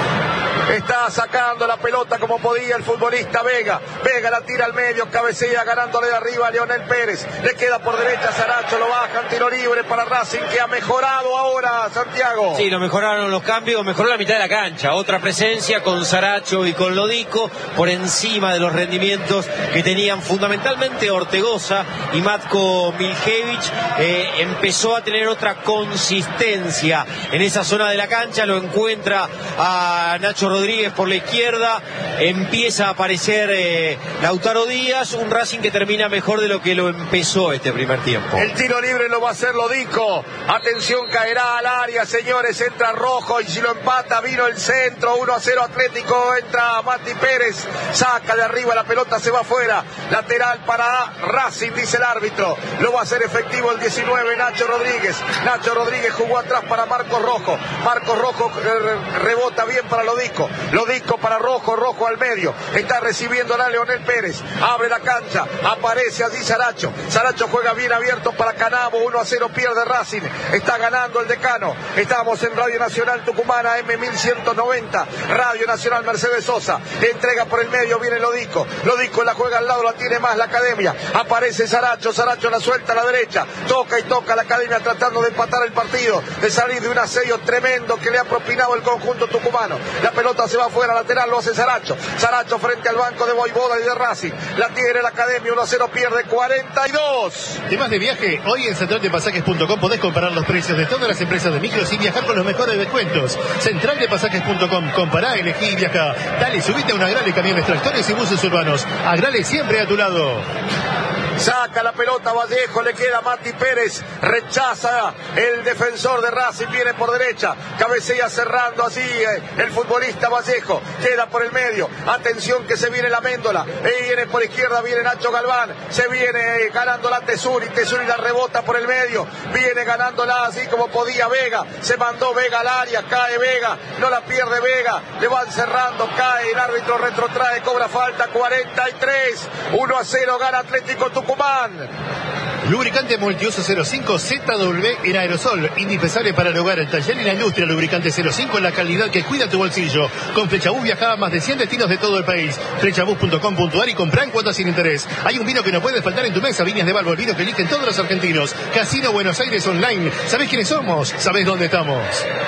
Está sacando la pelota como podía el futbolista Vega. Vega la tira al medio, cabecea ganándole de arriba a Leonel Pérez. Le queda por derecha Saracho, lo bajan, tiro libre para Racing que ha mejorado ahora, Santiago. Sí, lo mejoraron los cambios, mejoró la mitad de la cancha. Otra presencia con Saracho y con Lodico por encima de los rendimientos que tenían fundamentalmente Ortegoza y Matko Miljevic. Empezó a tener otra consistencia en esa zona de la cancha, lo encuentra a Nacho Rodríguez por la izquierda, empieza a aparecer Lautaro Díaz, un Racing que termina mejor de lo que lo empezó este primer tiempo. El tiro libre lo va a hacer Lodico, atención, caerá al área, señores, entra Rojo y si lo empata vino el centro, 1-0 Atlético, entra Mati Pérez, saca de arriba la pelota, se va afuera, lateral para Racing, dice el árbitro, lo va a hacer efectivo el 19 Nacho Rodríguez. Nacho Rodríguez jugó atrás para Marcos Rojo, Marcos Rojo rebota bien para Lodico. Lodico para Rojo, Rojo al medio, está recibiendo a Leonel Pérez, abre la cancha, aparece allí Saracho, Saracho juega bien abierto para Canabo, 1-0 pierde Racing, está ganando el Decano. Estamos en Radio Nacional Tucumana, M1190, Radio Nacional Mercedes Sosa, entrega por el medio, viene Lodico, Lodico la juega al lado, la tiene más la Academia, aparece Saracho, Saracho la suelta a la derecha, toca y toca la Academia tratando de empatar el partido, de salir de un asedio tremendo que le ha propinado el conjunto tucumano. La pelota se va afuera, lateral, lo hace Saracho. Saracho frente al banco de Voivoda y de Racing. La tiene la Academia, 1-0, pierde 42. Temas de viaje, hoy en centraldepasajes.com podés comparar los precios de todas las empresas de micros y viajar con los mejores descuentos. Centraldepasajes.com, compará, elegí y viajá. Dale, subite a una Agrale, camiones, tractores y buses urbanos. Agrale siempre a tu lado. Saca la pelota Vallejo, le queda Mati Pérez, rechaza el defensor de Racing, viene por derecha, cabecea cerrando así el futbolista Vallejo, queda por el medio, atención que se viene la Méndola, viene por izquierda, viene Nacho Galván, se viene ganándola Tesuri la rebota por el medio, viene ganándola así como podía Vega, se mandó Vega al área, cae Vega, no la pierde Vega, le van cerrando, cae, el árbitro retrotrae, cobra falta, 43, 1-0 gana Atlético Tucumán. Lubricante multiuso 05 ZW en aerosol, indispensable para el hogar, el taller y la industria. Lubricante 05 en la calidad que cuida tu bolsillo. Con Flechabús viaja a más de 100 destinos de todo el país. Flechabús.com.ar y comprá en cuotas sin interés. Hay un vino que no puede faltar en tu mesa, Viñas de Balbo, el vino que eligen todos los argentinos. Casino Buenos Aires Online. ¿Sabés quiénes somos? ¿Sabés dónde estamos?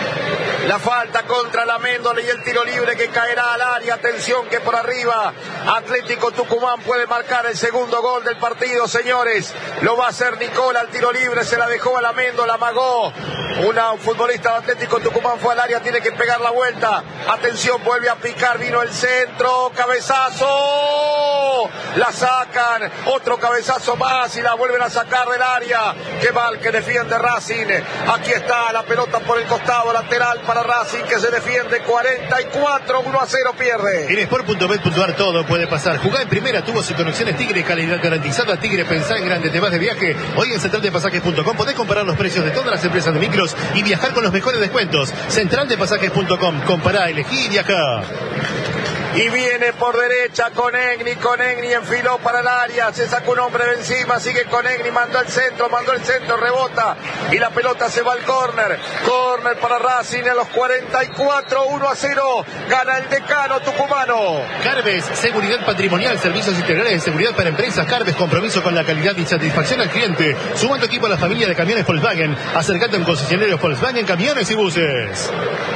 La falta contra la Méndola y el tiro libre que caerá al área. Atención que por arriba Atlético Tucumán puede marcar el segundo gol del partido, señores. Lo va a hacer Nicola, el tiro libre se la dejó a la Méndola, amagó. Un futbolista de Atlético Tucumán fue al área, tiene que pegar la vuelta. Atención, vuelve a picar, vino el centro, cabezazo. La sacan, otro cabezazo más y la vuelven a sacar del área. Qué mal que defiende Racing. Aquí está la pelota por el costado lateral para Racing que se defiende, 44, 1-0 pierde. En Sport.bet.ar todo puede pasar. Jugá en primera, tuvo sus conexiones Tigre, calidad garantizada. Tigre, pensá en grande, te vas de viaje. Hoy en centraldepasajes.com podés comparar los precios de todas las empresas de micros y viajar con los mejores descuentos. Centraldepasajes.com, compará, elegí y viajá. Y viene por derecha Conegni enfiló para el área, se sacó un hombre de encima, sigue Conegni, mandó el centro, rebota y la pelota se va al córner para Racing a los 44, 1-0, gana el Decano tucumano. Carves, seguridad patrimonial, servicios integrales de seguridad para empresas. Carves, compromiso con la calidad y satisfacción al cliente. Suma tu equipo a la familia de camiones Volkswagen, acercate a un concesionario Volkswagen, camiones y buses.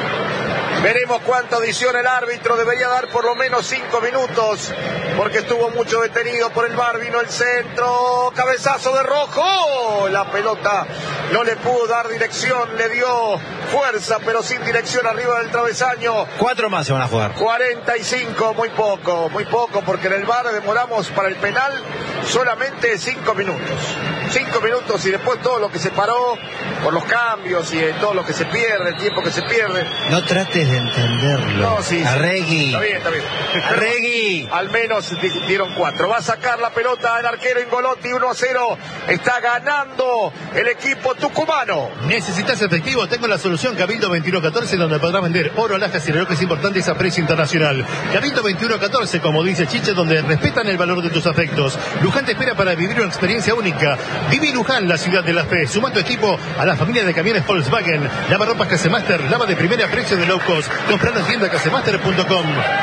Veremos cuánta adición el árbitro, debería dar por lo menos 5 minutos, porque estuvo mucho detenido por el VAR, vino el centro, cabezazo de Rojo, la pelota no le pudo dar dirección, le dio fuerza, pero sin dirección arriba del travesaño. 4 más se van a jugar. 45, muy poco, porque en el VAR demoramos para el penal solamente 5 minutos. 5 minutos y después todo lo que se paró por los cambios y todo lo que se pierde, el tiempo que se pierde. No trates de entenderlo. No, sí. Arregui. Está bien. Arregui. Al menos dieron 4. Va a sacar la pelota el arquero Ingolotti, 1-0. Está ganando el equipo tucumano. ¿Necesitas efectivo? Tengo la solución Cabildo 2114, donde podrás vender oro, alhajas y relojes importantes a precio internacional. Cabildo 2114, como dice Chiche, donde respetan el valor de tus afectos. Luján te espera para vivir una experiencia única. Viví Luján, la ciudad de la fe. Suma tu equipo a la familia de camiones Volkswagen. Lava ropas Casemaster, lava de primera precio de low cost. Compra en tienda casemaster.com.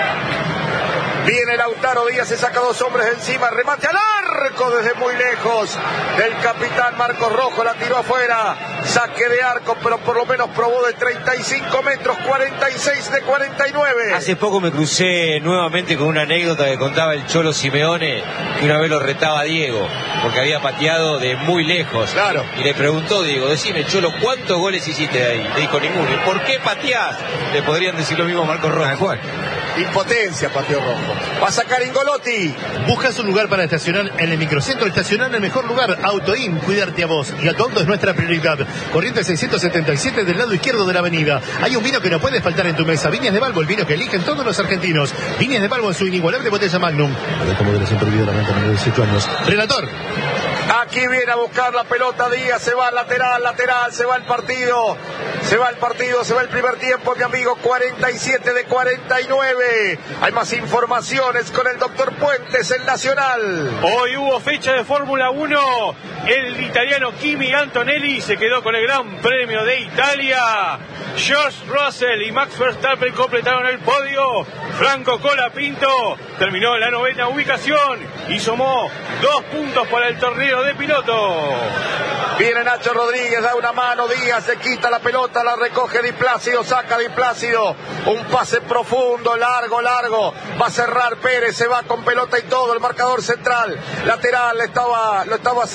Viene Lautaro Díaz, se saca 2 hombres encima, remate al arco desde muy lejos del capitán Marcos Rojo, la tiró afuera, saque de arco, pero por lo menos probó de 35 metros, 46 de 49. Hace poco me crucé nuevamente con una anécdota que contaba el Cholo Simeone, que una vez lo retaba a Diego, porque había pateado de muy lejos. Claro. Y le preguntó Diego, decime Cholo, ¿cuántos goles hiciste de ahí? Le dijo ninguno. ¿Y por qué pateás? Le podrían decir lo mismo a Marcos Rojo. Impotencia, pateó Rojo. Va a sacar Ingolotti. ¿Buscas un lugar para estacionar en el microcentro? Estacionar en el mejor lugar. Autoim, cuidarte a vos. Y a tu auto es nuestra prioridad. Corriente 677 del lado izquierdo de la avenida. Hay un vino que no puede faltar en tu mesa. Viñas de Balbo, el vino que eligen todos los argentinos. Viñas de Balbo en su inigualable botella Magnum. A ver cómo de siempre olvidó la venta de 18 años. Relator. Aquí viene a buscar la pelota Díaz, se va al lateral, se va el partido. Se va el primer tiempo, mi amigo, 47 de 49. Hay más informaciones con el doctor Puentes, el Nacional. Hoy hubo fecha de Fórmula 1. El italiano Kimi Antonelli se quedó con el Gran Premio de Italia. George Russell y Max Verstappen completaron el podio. Franco Colapinto terminó en la 9ª ubicación y sumó 2 puntos para el torneo de pilotos. Viene Nacho Rodríguez, da una mano, Díaz se quita la pelota, la recoge Di Plácido, saca Di Plácido, un pase profundo, largo, va a cerrar Pérez, se va con pelota y todo, el marcador central, lateral, lo estaba